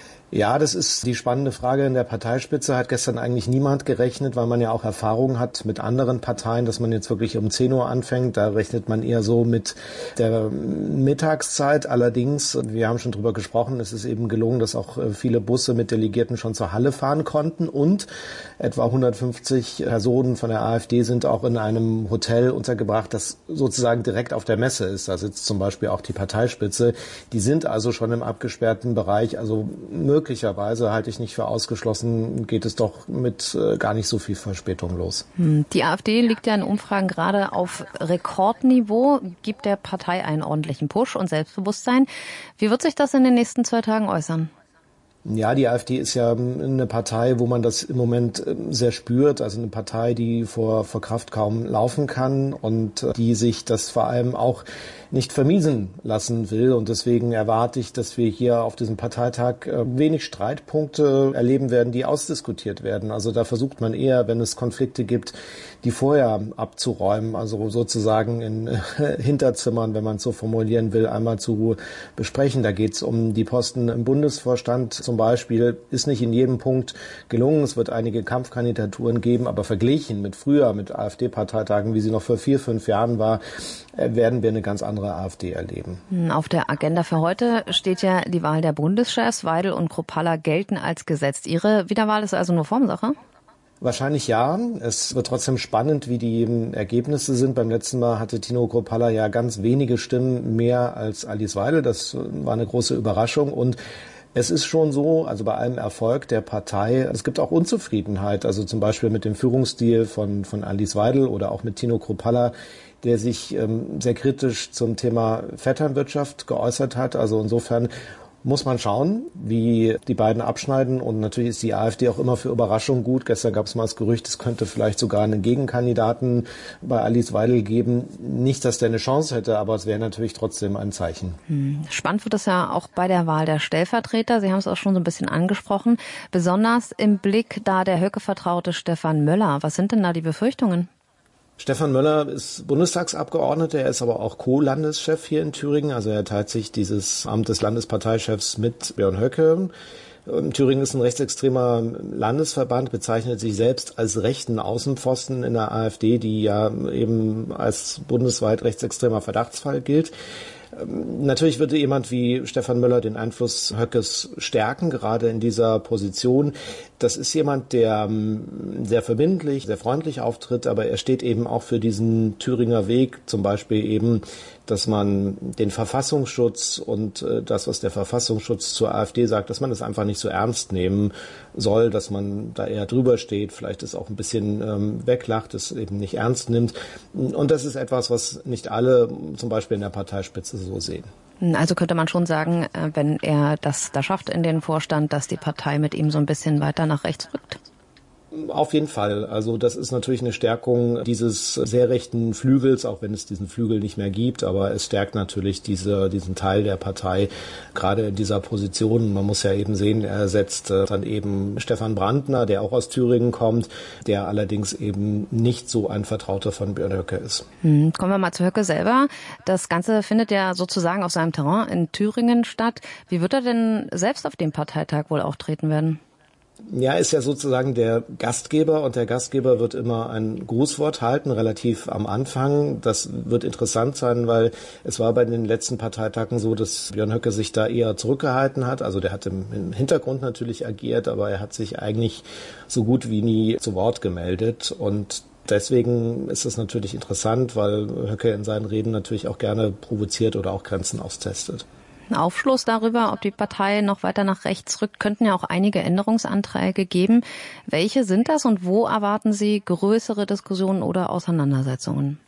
Ja, das ist die spannende Frage. In der Parteispitze hat gestern eigentlich niemand gerechnet, weil man ja auch Erfahrung hat mit anderen Parteien, dass man jetzt wirklich um 10 Uhr anfängt. Da rechnet man eher so mit der Mittagszeit. Allerdings, wir haben schon drüber gesprochen, es ist eben gelungen, dass auch viele Busse mit Delegierten schon zur Halle fahren konnten. Und etwa 150 Personen von der AfD sind auch in einem Hotel untergebracht, das sozusagen direkt auf der Messe ist. Da sitzt zum Beispiel auch die Parteispitze. Die sind also schon im abgesperrten Bereich. Also möglicherweise, halte ich nicht für ausgeschlossen, geht es doch mit gar nicht so viel Verspätung los. Die AfD liegt ja in Umfragen gerade auf Rekordniveau, gibt der Partei einen ordentlichen Push und Selbstbewusstsein. Wie wird sich das in den nächsten 2 Tagen äußern? Ja, die AfD ist ja eine Partei, wo man das im Moment sehr spürt. Also eine Partei, die vor Kraft kaum laufen kann und die sich das vor allem auch nicht vermiesen lassen will. Und deswegen erwarte ich, dass wir hier auf diesem Parteitag wenig Streitpunkte erleben werden, die ausdiskutiert werden. Also da versucht man eher, wenn es Konflikte gibt, die vorher abzuräumen, also sozusagen in Hinterzimmern, wenn man es so formulieren will, einmal zu besprechen. Da geht es um die Posten im Bundesvorstand zum Beispiel. Ist nicht in jedem Punkt gelungen. Es wird einige Kampfkandidaturen geben, aber verglichen mit früher, mit AfD-Parteitagen, wie sie noch vor 4-5 Jahren war, werden wir eine ganz andere AfD erleben. Auf der Agenda für heute steht ja die Wahl der Bundeschefs. Weidel und Kruppalla gelten als gesetzt. Ihre Wiederwahl ist also nur Formsache? Wahrscheinlich ja. Es wird trotzdem spannend, wie die Ergebnisse sind. Beim letzten Mal hatte Tino Kruppalla ja ganz wenige Stimmen mehr als Alice Weidel. Das war eine große Überraschung. Und es ist schon so, also bei allem Erfolg der Partei, es gibt auch Unzufriedenheit. Also zum Beispiel mit dem Führungsstil von Alice Weidel oder auch mit Tino Kruppalla, der sich sehr kritisch zum Thema Vetternwirtschaft geäußert hat. Also insofern muss man schauen, wie die beiden abschneiden. Und natürlich ist die AfD auch immer für Überraschungen gut. Gestern gab es mal das Gerücht, es könnte vielleicht sogar einen Gegenkandidaten bei Alice Weidel geben. Nicht, dass der eine Chance hätte, aber es wäre natürlich trotzdem ein Zeichen. Spannend wird es ja auch bei der Wahl der Stellvertreter. Sie haben es auch schon so ein bisschen angesprochen. Besonders im Blick da der Höcke-Vertraute Stefan Möller. Was sind denn da die Befürchtungen? Stefan Möller ist Bundestagsabgeordneter, er ist aber auch Co-Landeschef hier in Thüringen. Also er teilt sich dieses Amt des Landesparteichefs mit Björn Höcke. Thüringen ist ein rechtsextremer Landesverband, bezeichnet sich selbst als rechten Außenpfosten in der AfD, die ja eben als bundesweit rechtsextremer Verdachtsfall gilt. Natürlich würde jemand wie Stefan Möller den Einfluss Höckes stärken, gerade in dieser Position. Das ist jemand, der sehr verbindlich, sehr freundlich auftritt, aber er steht eben auch für diesen Thüringer Weg, zum Beispiel eben, dass man den Verfassungsschutz und das, was der Verfassungsschutz zur AfD sagt, dass man das einfach nicht so ernst nehmen soll, dass man da eher drüber steht, vielleicht es auch ein bisschen weglacht, es eben nicht ernst nimmt. Und das ist etwas, was nicht alle, zum Beispiel in der Parteispitze, so sehen. Also könnte man schon sagen, wenn er das da schafft in den Vorstand, dass die Partei mit ihm so ein bisschen weiter nach rechts rückt? Auf jeden Fall. Also das ist natürlich eine Stärkung dieses sehr rechten Flügels, auch wenn es diesen Flügel nicht mehr gibt. Aber es stärkt natürlich diesen Teil der Partei, gerade in dieser Position. Man muss ja eben sehen, er ersetzt dann eben Stefan Brandner, der auch aus Thüringen kommt, der allerdings eben nicht so ein Vertrauter von Björn Höcke ist. Kommen wir mal zu Höcke selber. Das Ganze findet ja sozusagen auf seinem Terrain in Thüringen statt. Wie wird er denn selbst auf dem Parteitag wohl auftreten werden? Ja, ist ja sozusagen der Gastgeber und der Gastgeber wird immer ein Grußwort halten, relativ am Anfang. Das wird interessant sein, weil es war bei den letzten Parteitagen so, dass Björn Höcke sich da eher zurückgehalten hat. Also der hat im Hintergrund natürlich agiert, aber er hat sich eigentlich so gut wie nie zu Wort gemeldet und deswegen ist es natürlich interessant, weil Höcke in seinen Reden natürlich auch gerne provoziert oder auch Grenzen austestet. Aufschluss darüber, ob die Partei noch weiter nach rechts rückt, könnten ja auch einige Änderungsanträge geben. Welche sind das und wo erwarten Sie größere Diskussionen oder Auseinandersetzungen?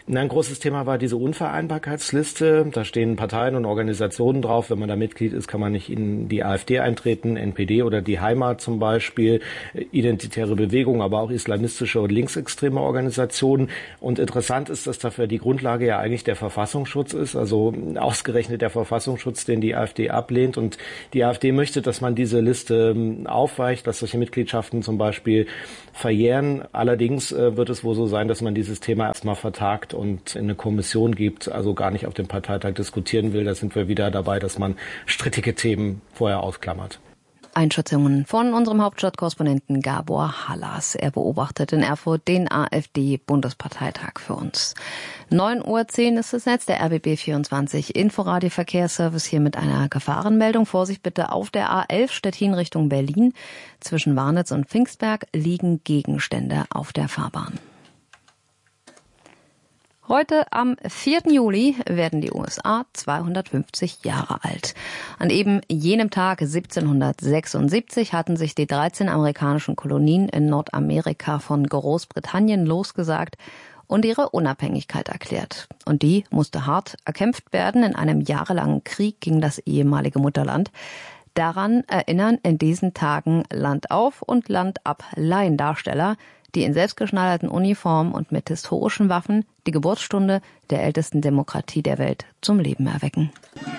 Ein großes Thema war diese Unvereinbarkeitsliste. Da stehen Parteien und Organisationen drauf. Wenn man da Mitglied ist, kann man nicht in die AfD eintreten, NPD oder die Heimat zum Beispiel, identitäre Bewegungen, aber auch islamistische und linksextreme Organisationen. Und interessant ist, dass dafür die Grundlage ja eigentlich der Verfassungsschutz ist, also ausgerechnet der Verfassungsschutz, den die AfD ablehnt. Und die AfD möchte, dass man diese Liste aufweicht, dass solche Mitgliedschaften zum Beispiel verjähren. Allerdings wird es wohl so sein, dass man dieses Thema erstmal vertagt und in eine Kommission gibt, also gar nicht auf dem Parteitag diskutieren will. Da sind wir wieder dabei, dass man strittige Themen vorher ausklammert. Einschätzungen von unserem Hauptstadtkorrespondenten Gabor Hallas. Er beobachtet in Erfurt den AfD-Bundesparteitag für uns. 9:10 Uhr ist das Netz, der RBB 24 Inforadio Verkehrsservice hier mit einer Gefahrenmeldung. Vorsicht bitte auf der A11 Stettin Richtung Berlin. Zwischen Warnitz und Pfingstberg liegen Gegenstände auf der Fahrbahn. Heute, am 4. Juli, werden die USA 250 Jahre alt. An eben jenem Tag 1776 hatten sich die 13 amerikanischen Kolonien in Nordamerika von Großbritannien losgesagt und ihre Unabhängigkeit erklärt. Und die musste hart erkämpft werden in einem jahrelangen Krieg gegen das ehemalige Mutterland. Daran erinnern in diesen Tagen Land auf und Land ab Laiendarsteller, die in selbstgeschneiderten Uniformen und mit historischen Waffen die Geburtsstunde der ältesten Demokratie der Welt zum Leben erwecken.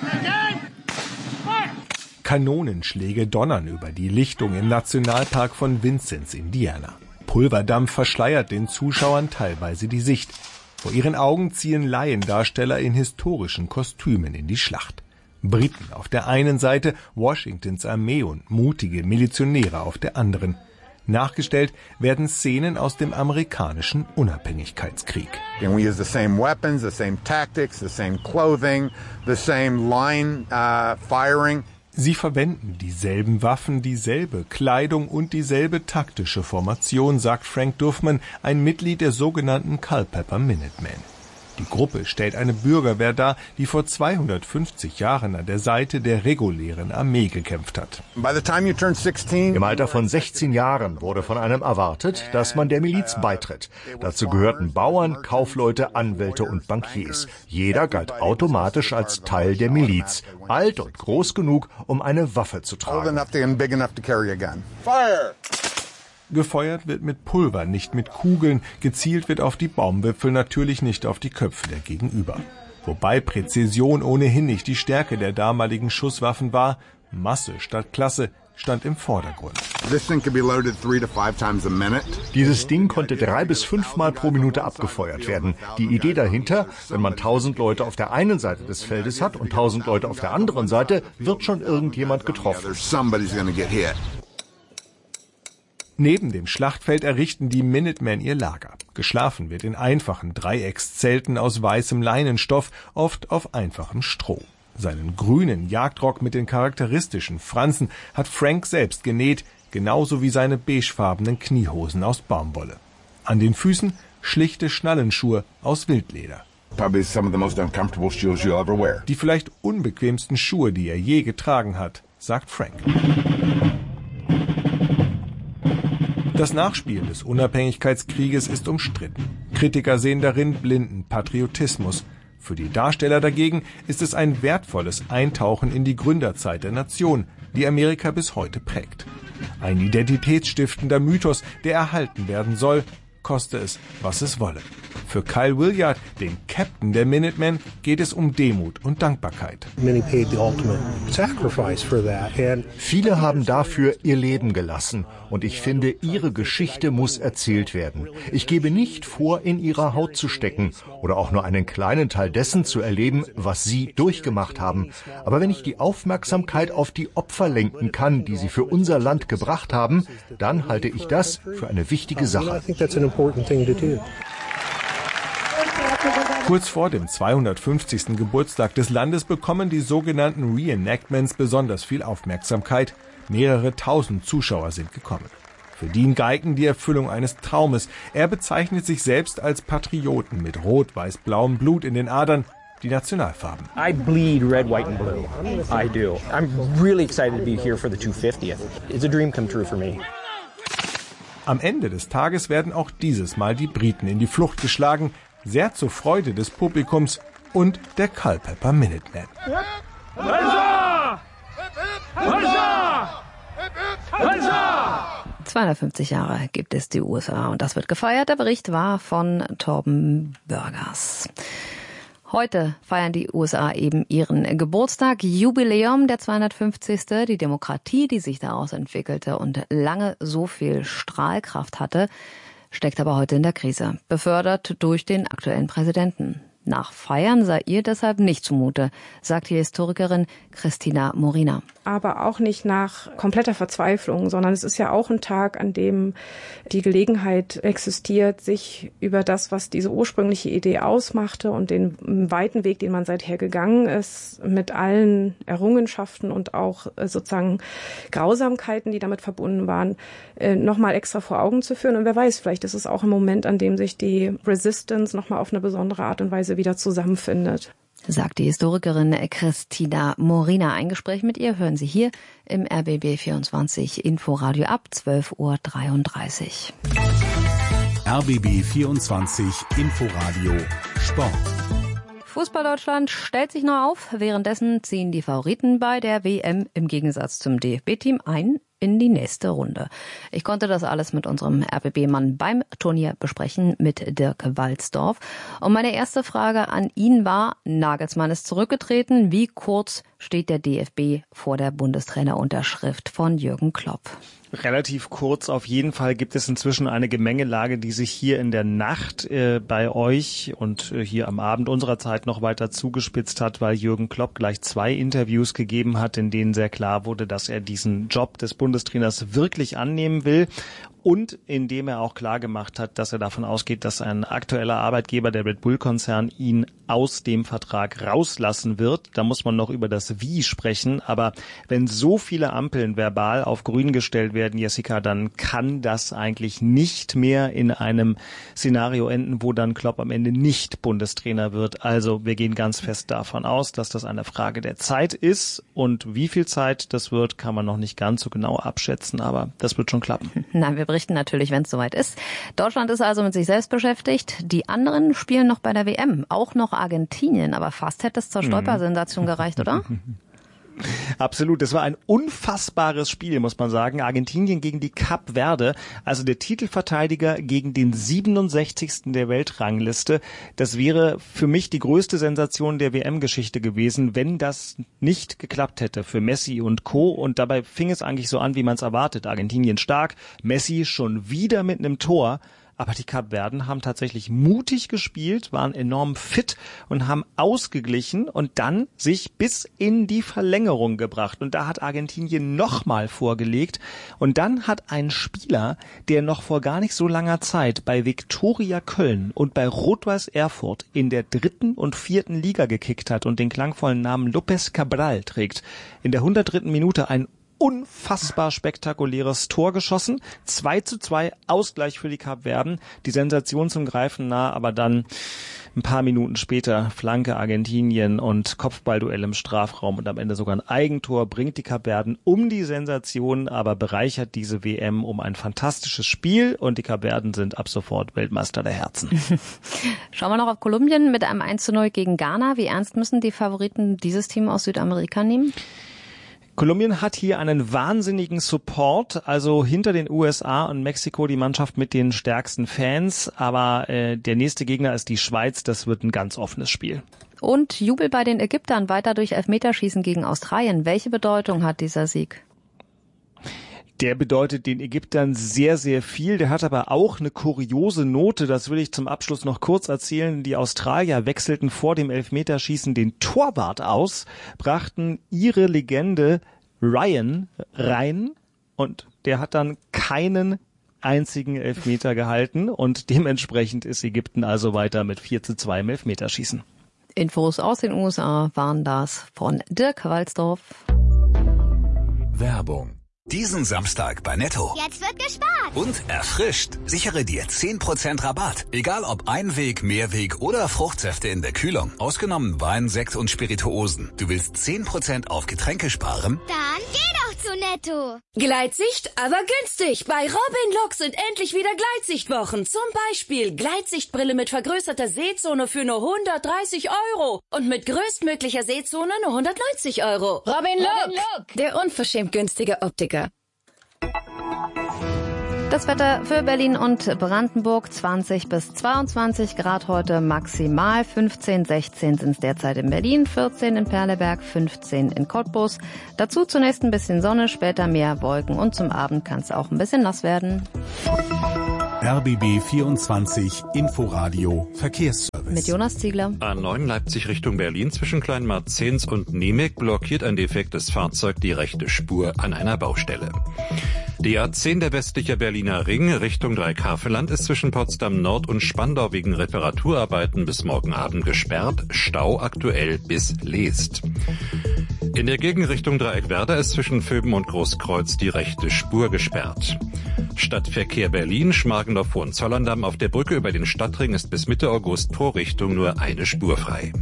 Kanonenschläge donnern über die Lichtung im Nationalpark von Vincennes, Indiana. Pulverdampf verschleiert den Zuschauern teilweise die Sicht. Vor ihren Augen ziehen Laiendarsteller in historischen Kostümen in die Schlacht. Briten auf der einen Seite, Washingtons Armee und mutige Milizionäre auf der anderen. Nachgestellt werden Szenen aus dem amerikanischen Unabhängigkeitskrieg. And we use the same weapons, the same tactics, the same clothing, the same line firing. Sie verwenden dieselben Waffen, dieselbe Kleidung und dieselbe taktische Formation, sagt Frank Duffman, ein Mitglied der sogenannten Culpeper Minutemen. Die Gruppe stellt eine Bürgerwehr dar, die vor 250 Jahren an der Seite der regulären Armee gekämpft hat. Im Alter von 16 Jahren wurde von einem erwartet, dass man der Miliz beitritt. Dazu gehörten Bauern, Kaufleute, Anwälte und Bankiers. Jeder galt automatisch als Teil der Miliz, alt und groß genug, um eine Waffe zu tragen. Gefeuert wird mit Pulver, nicht mit Kugeln. Gezielt wird auf die Baumwipfel, natürlich nicht auf die Köpfe der Gegenüber. Wobei Präzision ohnehin nicht die Stärke der damaligen Schusswaffen war. Masse statt Klasse stand im Vordergrund. Dieses Ding konnte 3 bis 5 Mal pro Minute abgefeuert werden. Die Idee dahinter, wenn man 1000 Leute auf der einen Seite des Feldes hat und 1000 Leute auf der anderen Seite, wird schon irgendjemand getroffen. Neben dem Schlachtfeld errichten die Minutemen ihr Lager. Geschlafen wird in einfachen Dreieckszelten aus weißem Leinenstoff, oft auf einfachem Stroh. Seinen grünen Jagdrock mit den charakteristischen Fransen hat Frank selbst genäht, genauso wie seine beigefarbenen Kniehosen aus Baumwolle. An den Füßen schlichte Schnallenschuhe aus Wildleder. Die vielleicht unbequemsten Schuhe, die er je getragen hat, sagt Frank. Das Nachspiel des Unabhängigkeitskrieges ist umstritten. Kritiker sehen darin blinden Patriotismus. Für die Darsteller dagegen ist es ein wertvolles Eintauchen in die Gründerzeit der Nation, die Amerika bis heute prägt. Ein identitätsstiftender Mythos, der erhalten werden soll, koste es, was es wolle. Für Kyle Williard, den Captain der Minutemen, geht es um Demut und Dankbarkeit. Viele haben dafür ihr Leben gelassen und ich finde, ihre Geschichte muss erzählt werden. Ich gebe nicht vor, in ihrer Haut zu stecken oder auch nur einen kleinen Teil dessen zu erleben, was sie durchgemacht haben. Aber wenn ich die Aufmerksamkeit auf die Opfer lenken kann, die sie für unser Land gebracht haben, dann halte ich das für eine wichtige Sache. Kurz vor dem 250. Geburtstag des Landes bekommen die sogenannten Reenactments besonders viel Aufmerksamkeit. Mehrere tausend Zuschauer sind gekommen. Für Dean Geigen die Erfüllung eines Traumes. Er bezeichnet sich selbst als Patrioten mit rot-weiß-blauem Blut in den Adern, die Nationalfarben. I bleed red, white and blue. I do. I'm really excited to be here for the 250th. It's a dream come true for me. Am Ende des Tages werden auch dieses Mal die Briten in die Flucht geschlagen. sehr zur Freude des Publikums und der Culpeper Minutemen. 250 Jahre gibt es die USA und das wird gefeiert. Der Bericht war von Torben Börgers. Heute feiern die USA eben ihren Geburtstag, Jubiläum, der 250. Die Demokratie, die sich daraus entwickelte und lange so viel Strahlkraft hatte, steckt aber heute in der Krise, befördert durch den aktuellen Präsidenten. Nach Feiern sei ihr deshalb nicht zumute, sagt die Historikerin Christina Morina. Aber auch nicht nach kompletter Verzweiflung, sondern es ist ja auch ein Tag, an dem die Gelegenheit existiert, sich über das, was diese ursprüngliche Idee ausmachte und den weiten Weg, den man seither gegangen ist, mit allen Errungenschaften und auch sozusagen Grausamkeiten, die damit verbunden waren, nochmal extra vor Augen zu führen. Und wer weiß, vielleicht ist es auch ein Moment, an dem sich die Resistance nochmal auf eine besondere Art und Weise wieder zusammenfindet. Sagt die Historikerin Christina Morina. Ein Gespräch mit ihr hören Sie hier im RBB 24 Inforadio ab 12:33 Uhr. RBB 24 Inforadio Sport. Fußball Deutschland stellt sich noch auf. Währenddessen ziehen die Favoriten bei der WM im Gegensatz zum DFB-Team ein in die nächste Runde. Ich konnte das alles mit unserem RBB-Mann beim Turnier besprechen, mit Dirk Walzdorf. Und meine erste Frage an ihn war, Nagelsmann ist zurückgetreten. Wie kurz steht der DFB vor der Bundestrainerunterschrift von Jürgen Klopp? Relativ kurz. Auf jeden Fall gibt es inzwischen eine Gemengelage, die sich hier in der Nacht bei euch und hier am Abend unserer Zeit noch weiter zugespitzt hat, weil Jürgen Klopp gleich 2 Interviews gegeben hat, in denen sehr klar wurde, dass er diesen Job des Bundestrainers wirklich annehmen will. Und indem er auch klar gemacht hat, dass er davon ausgeht, dass ein aktueller Arbeitgeber, der Red Bull-Konzern, ihn aus dem Vertrag rauslassen wird. Da muss man noch über das Wie sprechen. Aber wenn so viele Ampeln verbal auf grün gestellt werden, Jessica, dann kann das eigentlich nicht mehr in einem Szenario enden, wo dann Klopp am Ende nicht Bundestrainer wird. Also wir gehen ganz fest davon aus, dass das eine Frage der Zeit ist. Und wie viel Zeit das wird, kann man noch nicht ganz so genau abschätzen. Aber das wird schon klappen. Nein, wir berichten natürlich, wenn es soweit ist. Deutschland ist also mit sich selbst beschäftigt. Die anderen spielen noch bei der WM, auch noch Argentinien. Aber fast hätte es zur Stolpersensation gereicht, oder? Absolut. Das war ein unfassbares Spiel, muss man sagen. Argentinien gegen die Kap Verde, also der Titelverteidiger gegen den 67. der Weltrangliste. Das wäre für mich die größte Sensation der WM-Geschichte gewesen, wenn das nicht geklappt hätte für Messi und Co. Und dabei fing es eigentlich so an, wie man es erwartet. Argentinien stark, Messi schon wieder mit einem Tor. Aber die Kapverden haben tatsächlich mutig gespielt, waren enorm fit und haben ausgeglichen und dann sich bis in die Verlängerung gebracht. Und da hat Argentinien nochmal vorgelegt. Und dann hat ein Spieler, der noch vor gar nicht so langer Zeit bei Viktoria Köln und bei Rot-Weiß Erfurt in der 3. und 4. Liga gekickt hat und den klangvollen Namen López Cabral trägt, in der 103. Minute ein unfassbar spektakuläres Tor geschossen. 2:2 Ausgleich für die Kapverden. Die Sensation zum Greifen nah, aber dann ein paar Minuten später Flanke Argentinien und Kopfballduell im Strafraum und am Ende sogar ein Eigentor bringt die Kapverden um die Sensation, aber bereichert diese WM um ein fantastisches Spiel und die Kapverden sind ab sofort Weltmeister der Herzen. Schauen wir noch auf Kolumbien mit einem 1:0 gegen Ghana. Wie ernst müssen die Favoriten dieses Team aus Südamerika nehmen? Kolumbien hat hier einen wahnsinnigen Support, also hinter den USA und Mexiko die Mannschaft mit den stärksten Fans, aber der nächste Gegner ist die Schweiz, das wird ein ganz offenes Spiel. Und Jubel bei den Ägyptern weiter durch Elfmeterschießen gegen Australien. Welche Bedeutung hat dieser Sieg? Der bedeutet den Ägyptern sehr, sehr viel. Der hat aber auch eine kuriose Note. Das will ich zum Abschluss noch kurz erzählen. Die Australier wechselten vor dem Elfmeterschießen den Torwart aus, brachten ihre Legende Ryan rein und der hat dann keinen einzigen Elfmeter gehalten und dementsprechend ist Ägypten also weiter mit 4:2 im Elfmeterschießen. Infos aus den USA waren das von Dirk Walzdorf. Werbung. Diesen Samstag bei Netto. Jetzt wird gespart. Und erfrischt. Sichere dir 10% Rabatt. Egal ob Einweg, Mehrweg oder Fruchtsäfte in der Kühlung. Ausgenommen Wein, Sekt und Spirituosen. Du willst 10% auf Getränke sparen? Dann geh doch zu netto. Gleitsicht, aber günstig. Bei Robin Look sind endlich wieder Gleitsichtwochen. Zum Beispiel Gleitsichtbrille mit vergrößerter Sehzone für nur 130 €. Und mit größtmöglicher Sehzone nur 190 €. Robin Look, der unverschämt günstige Optiker. Das Wetter für Berlin und Brandenburg: 20 bis 22 Grad heute maximal. 15, 16 sind es derzeit in Berlin, 14 in Perleberg, 15 in Cottbus. Dazu zunächst ein bisschen Sonne, später mehr Wolken und zum Abend kann es auch ein bisschen nass werden. RBB 24 Inforadio Verkehrsservice. Mit Jonas Ziegler. A9 Leipzig Richtung Berlin zwischen Kleinmarzens und Niemek blockiert ein defektes Fahrzeug die rechte Spur an einer Baustelle. Die A10, der westliche Berliner Ring Richtung Dreieckhaveland, ist zwischen Potsdam Nord und Spandau wegen Reparaturarbeiten bis morgen Abend gesperrt. Stau aktuell bis Leest. In der Gegenrichtung Dreieckwerder ist zwischen Vöben und Großkreuz die rechte Spur gesperrt. Stadtverkehr Berlin, Schmargendorf-Hohenzollern-Damm auf der Brücke über den Stadtring ist bis Mitte August pro Richtung nur eine Spur frei.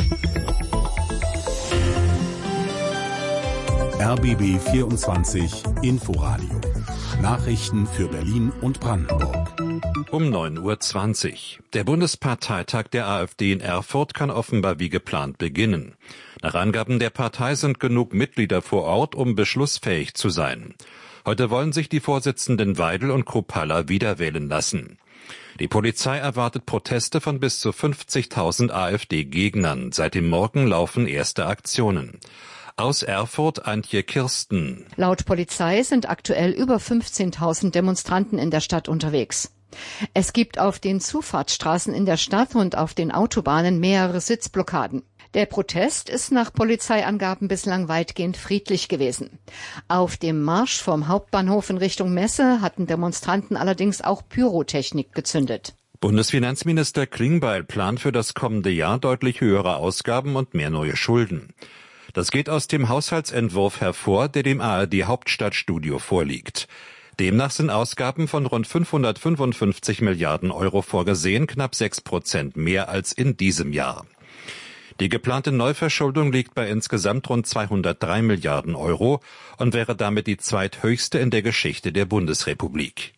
RBB 24 Inforadio. Nachrichten für Berlin und Brandenburg. Um 9:20 Uhr. Der Bundesparteitag der AfD in Erfurt kann offenbar wie geplant beginnen. Nach Angaben der Partei sind genug Mitglieder vor Ort, um beschlussfähig zu sein. Heute wollen sich die Vorsitzenden Weidel und Kruppalla wiederwählen lassen. Die Polizei erwartet Proteste von bis zu 50.000 AfD-Gegnern. Seit dem Morgen laufen erste Aktionen. Aus Erfurt Antje Kirsten. Laut Polizei sind aktuell über 15.000 Demonstranten in der Stadt unterwegs. Es gibt auf den Zufahrtsstraßen in der Stadt und auf den Autobahnen mehrere Sitzblockaden. Der Protest ist nach Polizeiangaben bislang weitgehend friedlich gewesen. Auf dem Marsch vom Hauptbahnhof in Richtung Messe hatten Demonstranten allerdings auch Pyrotechnik gezündet. Bundesfinanzminister Klingbeil plant für das kommende Jahr deutlich höhere Ausgaben und mehr neue Schulden. Das geht aus dem Haushaltsentwurf hervor, der dem ARD Hauptstadtstudio vorliegt. Demnach sind Ausgaben von rund 555 Milliarden € vorgesehen, knapp 6% mehr als in diesem Jahr. Die geplante Neuverschuldung liegt bei insgesamt rund 203 Milliarden € und wäre damit die zweithöchste in der Geschichte der Bundesrepublik.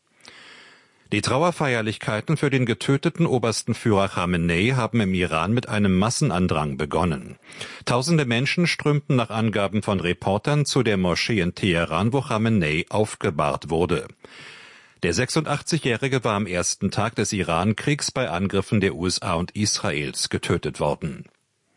Die Trauerfeierlichkeiten für den getöteten obersten Führer Khamenei haben im Iran mit einem Massenandrang begonnen. Tausende Menschen strömten nach Angaben von Reportern zu der Moschee in Teheran, wo Khamenei aufgebahrt wurde. Der 86-Jährige war am ersten Tag des Iran-Kriegs bei Angriffen der USA und Israels getötet worden.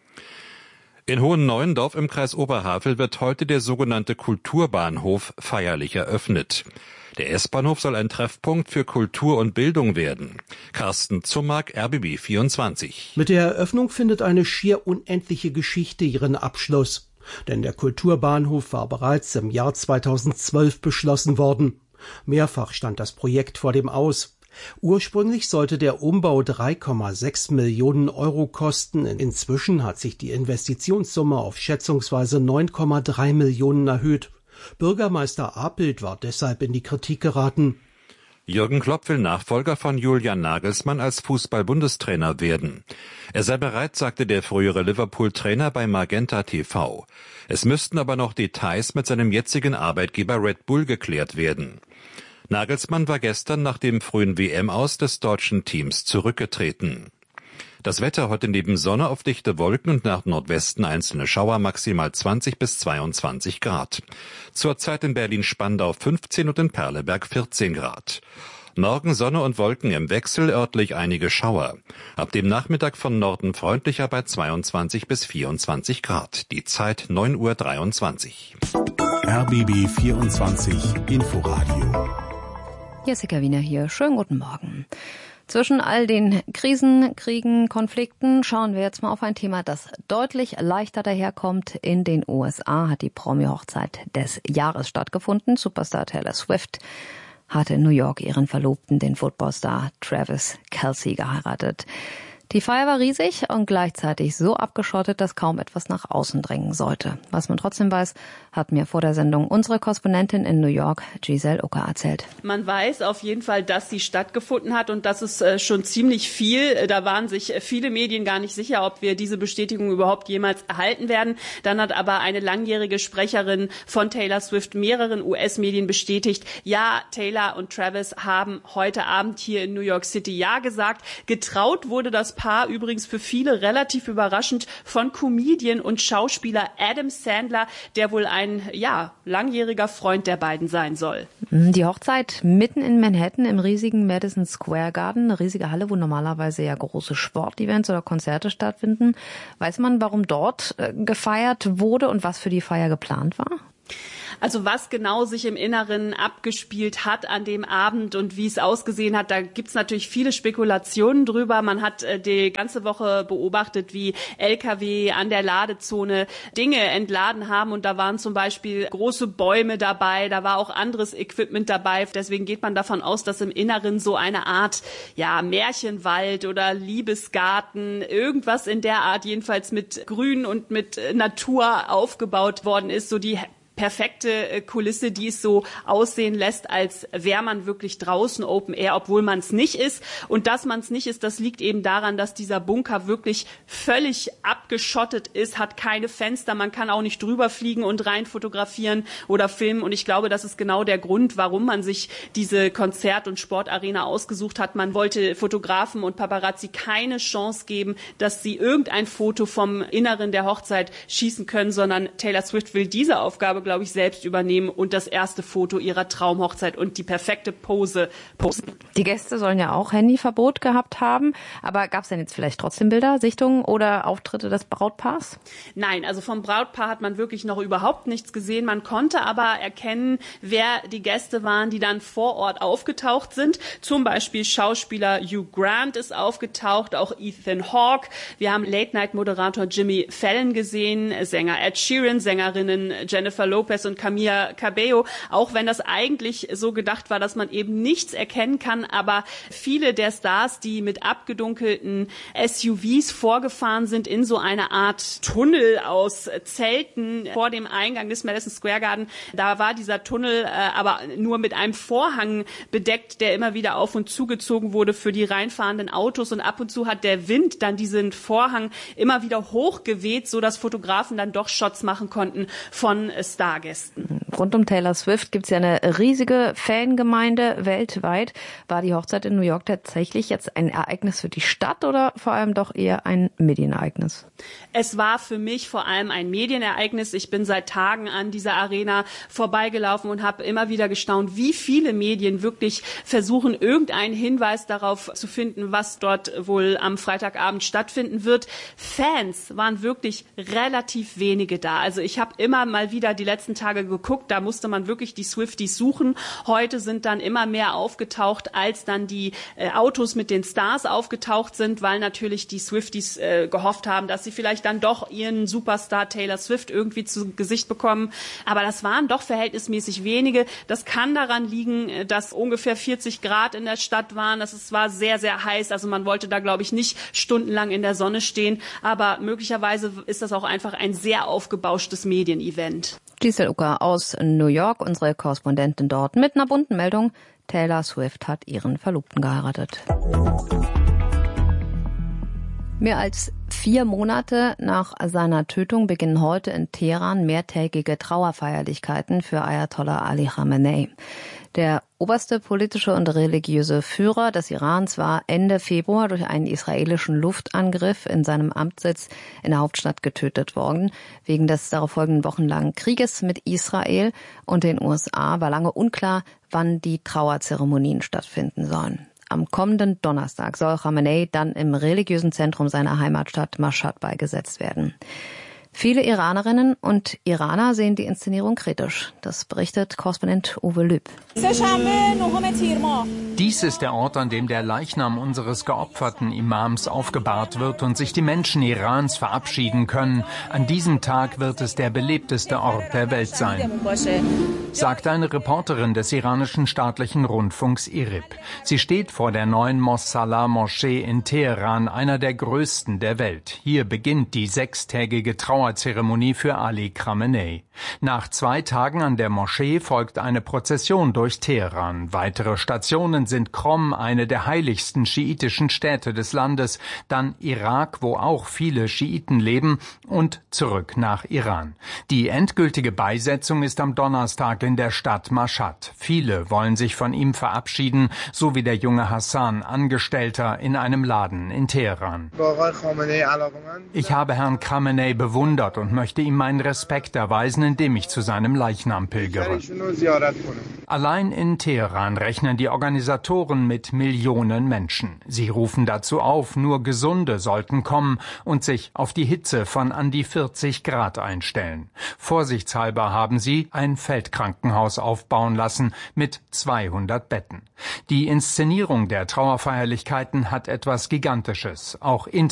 In Hohenneuendorf im Kreis Oberhavel wird heute der sogenannte Kulturbahnhof feierlich eröffnet. Der S-Bahnhof soll ein Treffpunkt für Kultur und Bildung werden. Carsten Zummark, RBB 24. Mit der Eröffnung findet eine schier unendliche Geschichte ihren Abschluss. Denn der Kulturbahnhof war bereits im Jahr 2012 beschlossen worden. Mehrfach stand das Projekt vor dem Aus. Ursprünglich sollte der Umbau 3,6 Millionen € kosten. Inzwischen hat sich die Investitionssumme auf schätzungsweise 9,3 Millionen erhöht. Bürgermeister Apelt war deshalb in die Kritik geraten. Jürgen Klopp will Nachfolger von Julian Nagelsmann als Fußball-Bundestrainer werden. Er sei bereit, sagte der frühere Liverpool-Trainer bei Magenta TV. Es müssten aber noch Details mit seinem jetzigen Arbeitgeber Red Bull geklärt werden. Nagelsmann war gestern nach dem frühen WM-Aus des deutschen Teams zurückgetreten. Das Wetter heute neben Sonne auf dichte Wolken und nach Nordwesten einzelne Schauer, maximal 20 bis 22 Grad. Zurzeit in Berlin-Spandau 15 und in Perleberg 14 Grad. Morgen Sonne und Wolken im Wechsel, örtlich einige Schauer. Ab dem Nachmittag von Norden freundlicher bei 22 bis 24 Grad. Die Zeit 9:23 Uhr. RBB 24 Inforadio. Jessica Wiener hier. Schönen guten Morgen. Zwischen all den Krisen, Kriegen, Konflikten schauen wir jetzt mal auf ein Thema, das deutlich leichter daherkommt. In den USA hat die Promi-Hochzeit des Jahres stattgefunden. Superstar Taylor Swift hatte in New York ihren Verlobten, den Footballstar Travis Kelce, geheiratet. Die Feier war riesig und gleichzeitig so abgeschottet, dass kaum etwas nach außen dringen sollte. Was man trotzdem weiß, hat mir vor der Sendung unsere Korrespondentin in New York, Giselle Ucker, erzählt. Man weiß auf jeden Fall, dass sie stattgefunden hat und das ist schon ziemlich viel. Da waren sich viele Medien gar nicht sicher, ob wir diese Bestätigung überhaupt jemals erhalten werden. Dann hat aber eine langjährige Sprecherin von Taylor Swift mehreren US-Medien bestätigt, ja, Taylor und Travis haben heute Abend hier in New York City ja gesagt. Getraut wurde das Paar übrigens für viele relativ überraschend von Comedian und Schauspieler Adam Sandler, der wohl ein langjähriger Freund der beiden sein soll. Die Hochzeit mitten in Manhattan im riesigen Madison Square Garden, eine riesige Halle, wo normalerweise ja große Sportevents oder Konzerte stattfinden. Weiß man, warum dort gefeiert wurde und was für die Feier geplant war? Also was genau sich im Inneren abgespielt hat an dem Abend und wie es ausgesehen hat, da gibt's natürlich viele Spekulationen drüber. Man hat die ganze Woche beobachtet, wie LKW an der Ladezone Dinge entladen haben und da waren zum Beispiel große Bäume dabei, da war auch anderes Equipment dabei. Deswegen geht man davon aus, dass im Inneren so eine Art Märchenwald oder Liebesgarten, irgendwas in der Art jedenfalls mit Grün und mit Natur aufgebaut worden ist, so die perfekte Kulisse, die es so aussehen lässt, als wäre man wirklich draußen Open Air, obwohl man es nicht ist. Und dass man es nicht ist, das liegt eben daran, dass dieser Bunker wirklich völlig abgeschottet ist, hat keine Fenster, man kann auch nicht drüber fliegen und rein fotografieren oder filmen. Und ich glaube, das ist genau der Grund, warum man sich diese Konzert- und Sportarena ausgesucht hat. Man wollte Fotografen und Paparazzi keine Chance geben, dass sie irgendein Foto vom Inneren der Hochzeit schießen können, sondern Taylor Swift will diese Aufgabe, glaube ich, selbst übernehmen und das erste Foto ihrer Traumhochzeit und die perfekte Pose posten. Die Gäste sollen ja auch Handyverbot gehabt haben, aber gab es denn jetzt vielleicht trotzdem Bilder, Sichtungen oder Auftritte des Brautpaars? Nein, also vom Brautpaar hat man wirklich noch überhaupt nichts gesehen. Man konnte aber erkennen, wer die Gäste waren, die dann vor Ort aufgetaucht sind. Zum Beispiel Schauspieler Hugh Grant ist aufgetaucht, auch Ethan Hawke. Wir haben Late-Night-Moderator Jimmy Fallon gesehen, Sänger Ed Sheeran, Sängerinnen Jennifer Lopez und Camila Cabello, auch wenn das eigentlich so gedacht war, dass man eben nichts erkennen kann, aber viele der Stars, die mit abgedunkelten SUVs vorgefahren sind in so eine Art Tunnel aus Zelten vor dem Eingang des Madison Square Garden, da war dieser Tunnel aber nur mit einem Vorhang bedeckt, der immer wieder auf und zugezogen wurde für die reinfahrenden Autos und ab und zu hat der Wind dann diesen Vorhang immer wieder hochgeweht, so dass Fotografen dann doch Shots machen konnten von Stargästen. Rund um Taylor Swift gibt es ja eine riesige Fangemeinde weltweit. War die Hochzeit in New York tatsächlich jetzt ein Ereignis für die Stadt oder vor allem doch eher ein Medienereignis? Es war für mich vor allem ein Medienereignis. Ich bin seit Tagen an dieser Arena vorbeigelaufen und habe immer wieder gestaunt, wie viele Medien wirklich versuchen, irgendeinen Hinweis darauf zu finden, was dort wohl am Freitagabend stattfinden wird. Fans waren wirklich relativ wenige da. Also ich habe immer mal wieder die letzten Tage geguckt, da musste man wirklich die Swifties suchen. Heute sind dann immer mehr aufgetaucht, als dann die Autos mit den Stars aufgetaucht sind, weil natürlich die Swifties gehofft haben, dass sie vielleicht dann doch ihren Superstar Taylor Swift irgendwie zu Gesicht bekommen. Aber das waren doch verhältnismäßig wenige. Das kann daran liegen, dass ungefähr 40 Grad in der Stadt waren. Es war sehr, sehr heiß. Also man wollte da, glaube ich, nicht stundenlang in der Sonne stehen. Aber möglicherweise ist das auch einfach ein sehr aufgebauschtes Medienevent. Giselle Ucker aus New York, unsere Korrespondentin dort, mit einer bunten Meldung. Taylor Swift hat ihren Verlobten geheiratet. Mehr als 4 Monate nach seiner Tötung beginnen heute in Teheran mehrtägige Trauerfeierlichkeiten für Ayatollah Ali Khamenei. Der oberste politische und religiöse Führer des Irans war Ende Februar durch einen israelischen Luftangriff in seinem Amtssitz in der Hauptstadt getötet worden. Wegen des darauffolgenden wochenlangen Krieges mit Israel und den USA war lange unklar, wann die Trauerzeremonien stattfinden sollen. Am kommenden Donnerstag soll Khamenei dann im religiösen Zentrum seiner Heimatstadt Mashhad beigesetzt werden. Viele Iranerinnen und Iraner sehen die Inszenierung kritisch. Das berichtet Korrespondent Uwe Lüb. Dies ist der Ort, an dem der Leichnam unseres geopferten Imams aufgebahrt wird und sich die Menschen Irans verabschieden können. An diesem Tag wird es der belebteste Ort der Welt sein, sagt eine Reporterin des iranischen staatlichen Rundfunks IRIB. Sie steht vor der neuen Mossalah-Moschee in Teheran, einer der größten der Welt. Hier beginnt die 6-tägige Trauerzeremonie für Ali Khamenei. Nach 2 Tagen an der Moschee folgt eine Prozession durch Teheran. Weitere Stationen sind Qom, eine der heiligsten schiitischen Städte des Landes, dann Irak, wo auch viele Schiiten leben, und zurück nach Iran. Die endgültige Beisetzung ist am Donnerstag in der Stadt Mashhad. Viele wollen sich von ihm verabschieden, so wie der junge Hassan, Angestellter in einem Laden in Teheran. Ich habe Herrn Khamenei bewundert und möchte ihm meinen Respekt erweisen, indem ich zu seinem Leichnam pilgere. Allein in Teheran rechnen die Organisatoren mit Millionen Menschen. Sie rufen dazu auf, nur Gesunde sollten kommen und sich auf die Hitze von an die 40 Grad einstellen. Vorsichtshalber haben sie ein Feldkrankenhaus aufbauen lassen mit 200 Betten. Die Inszenierung der Trauerfeierlichkeiten hat etwas Gigantisches. Auch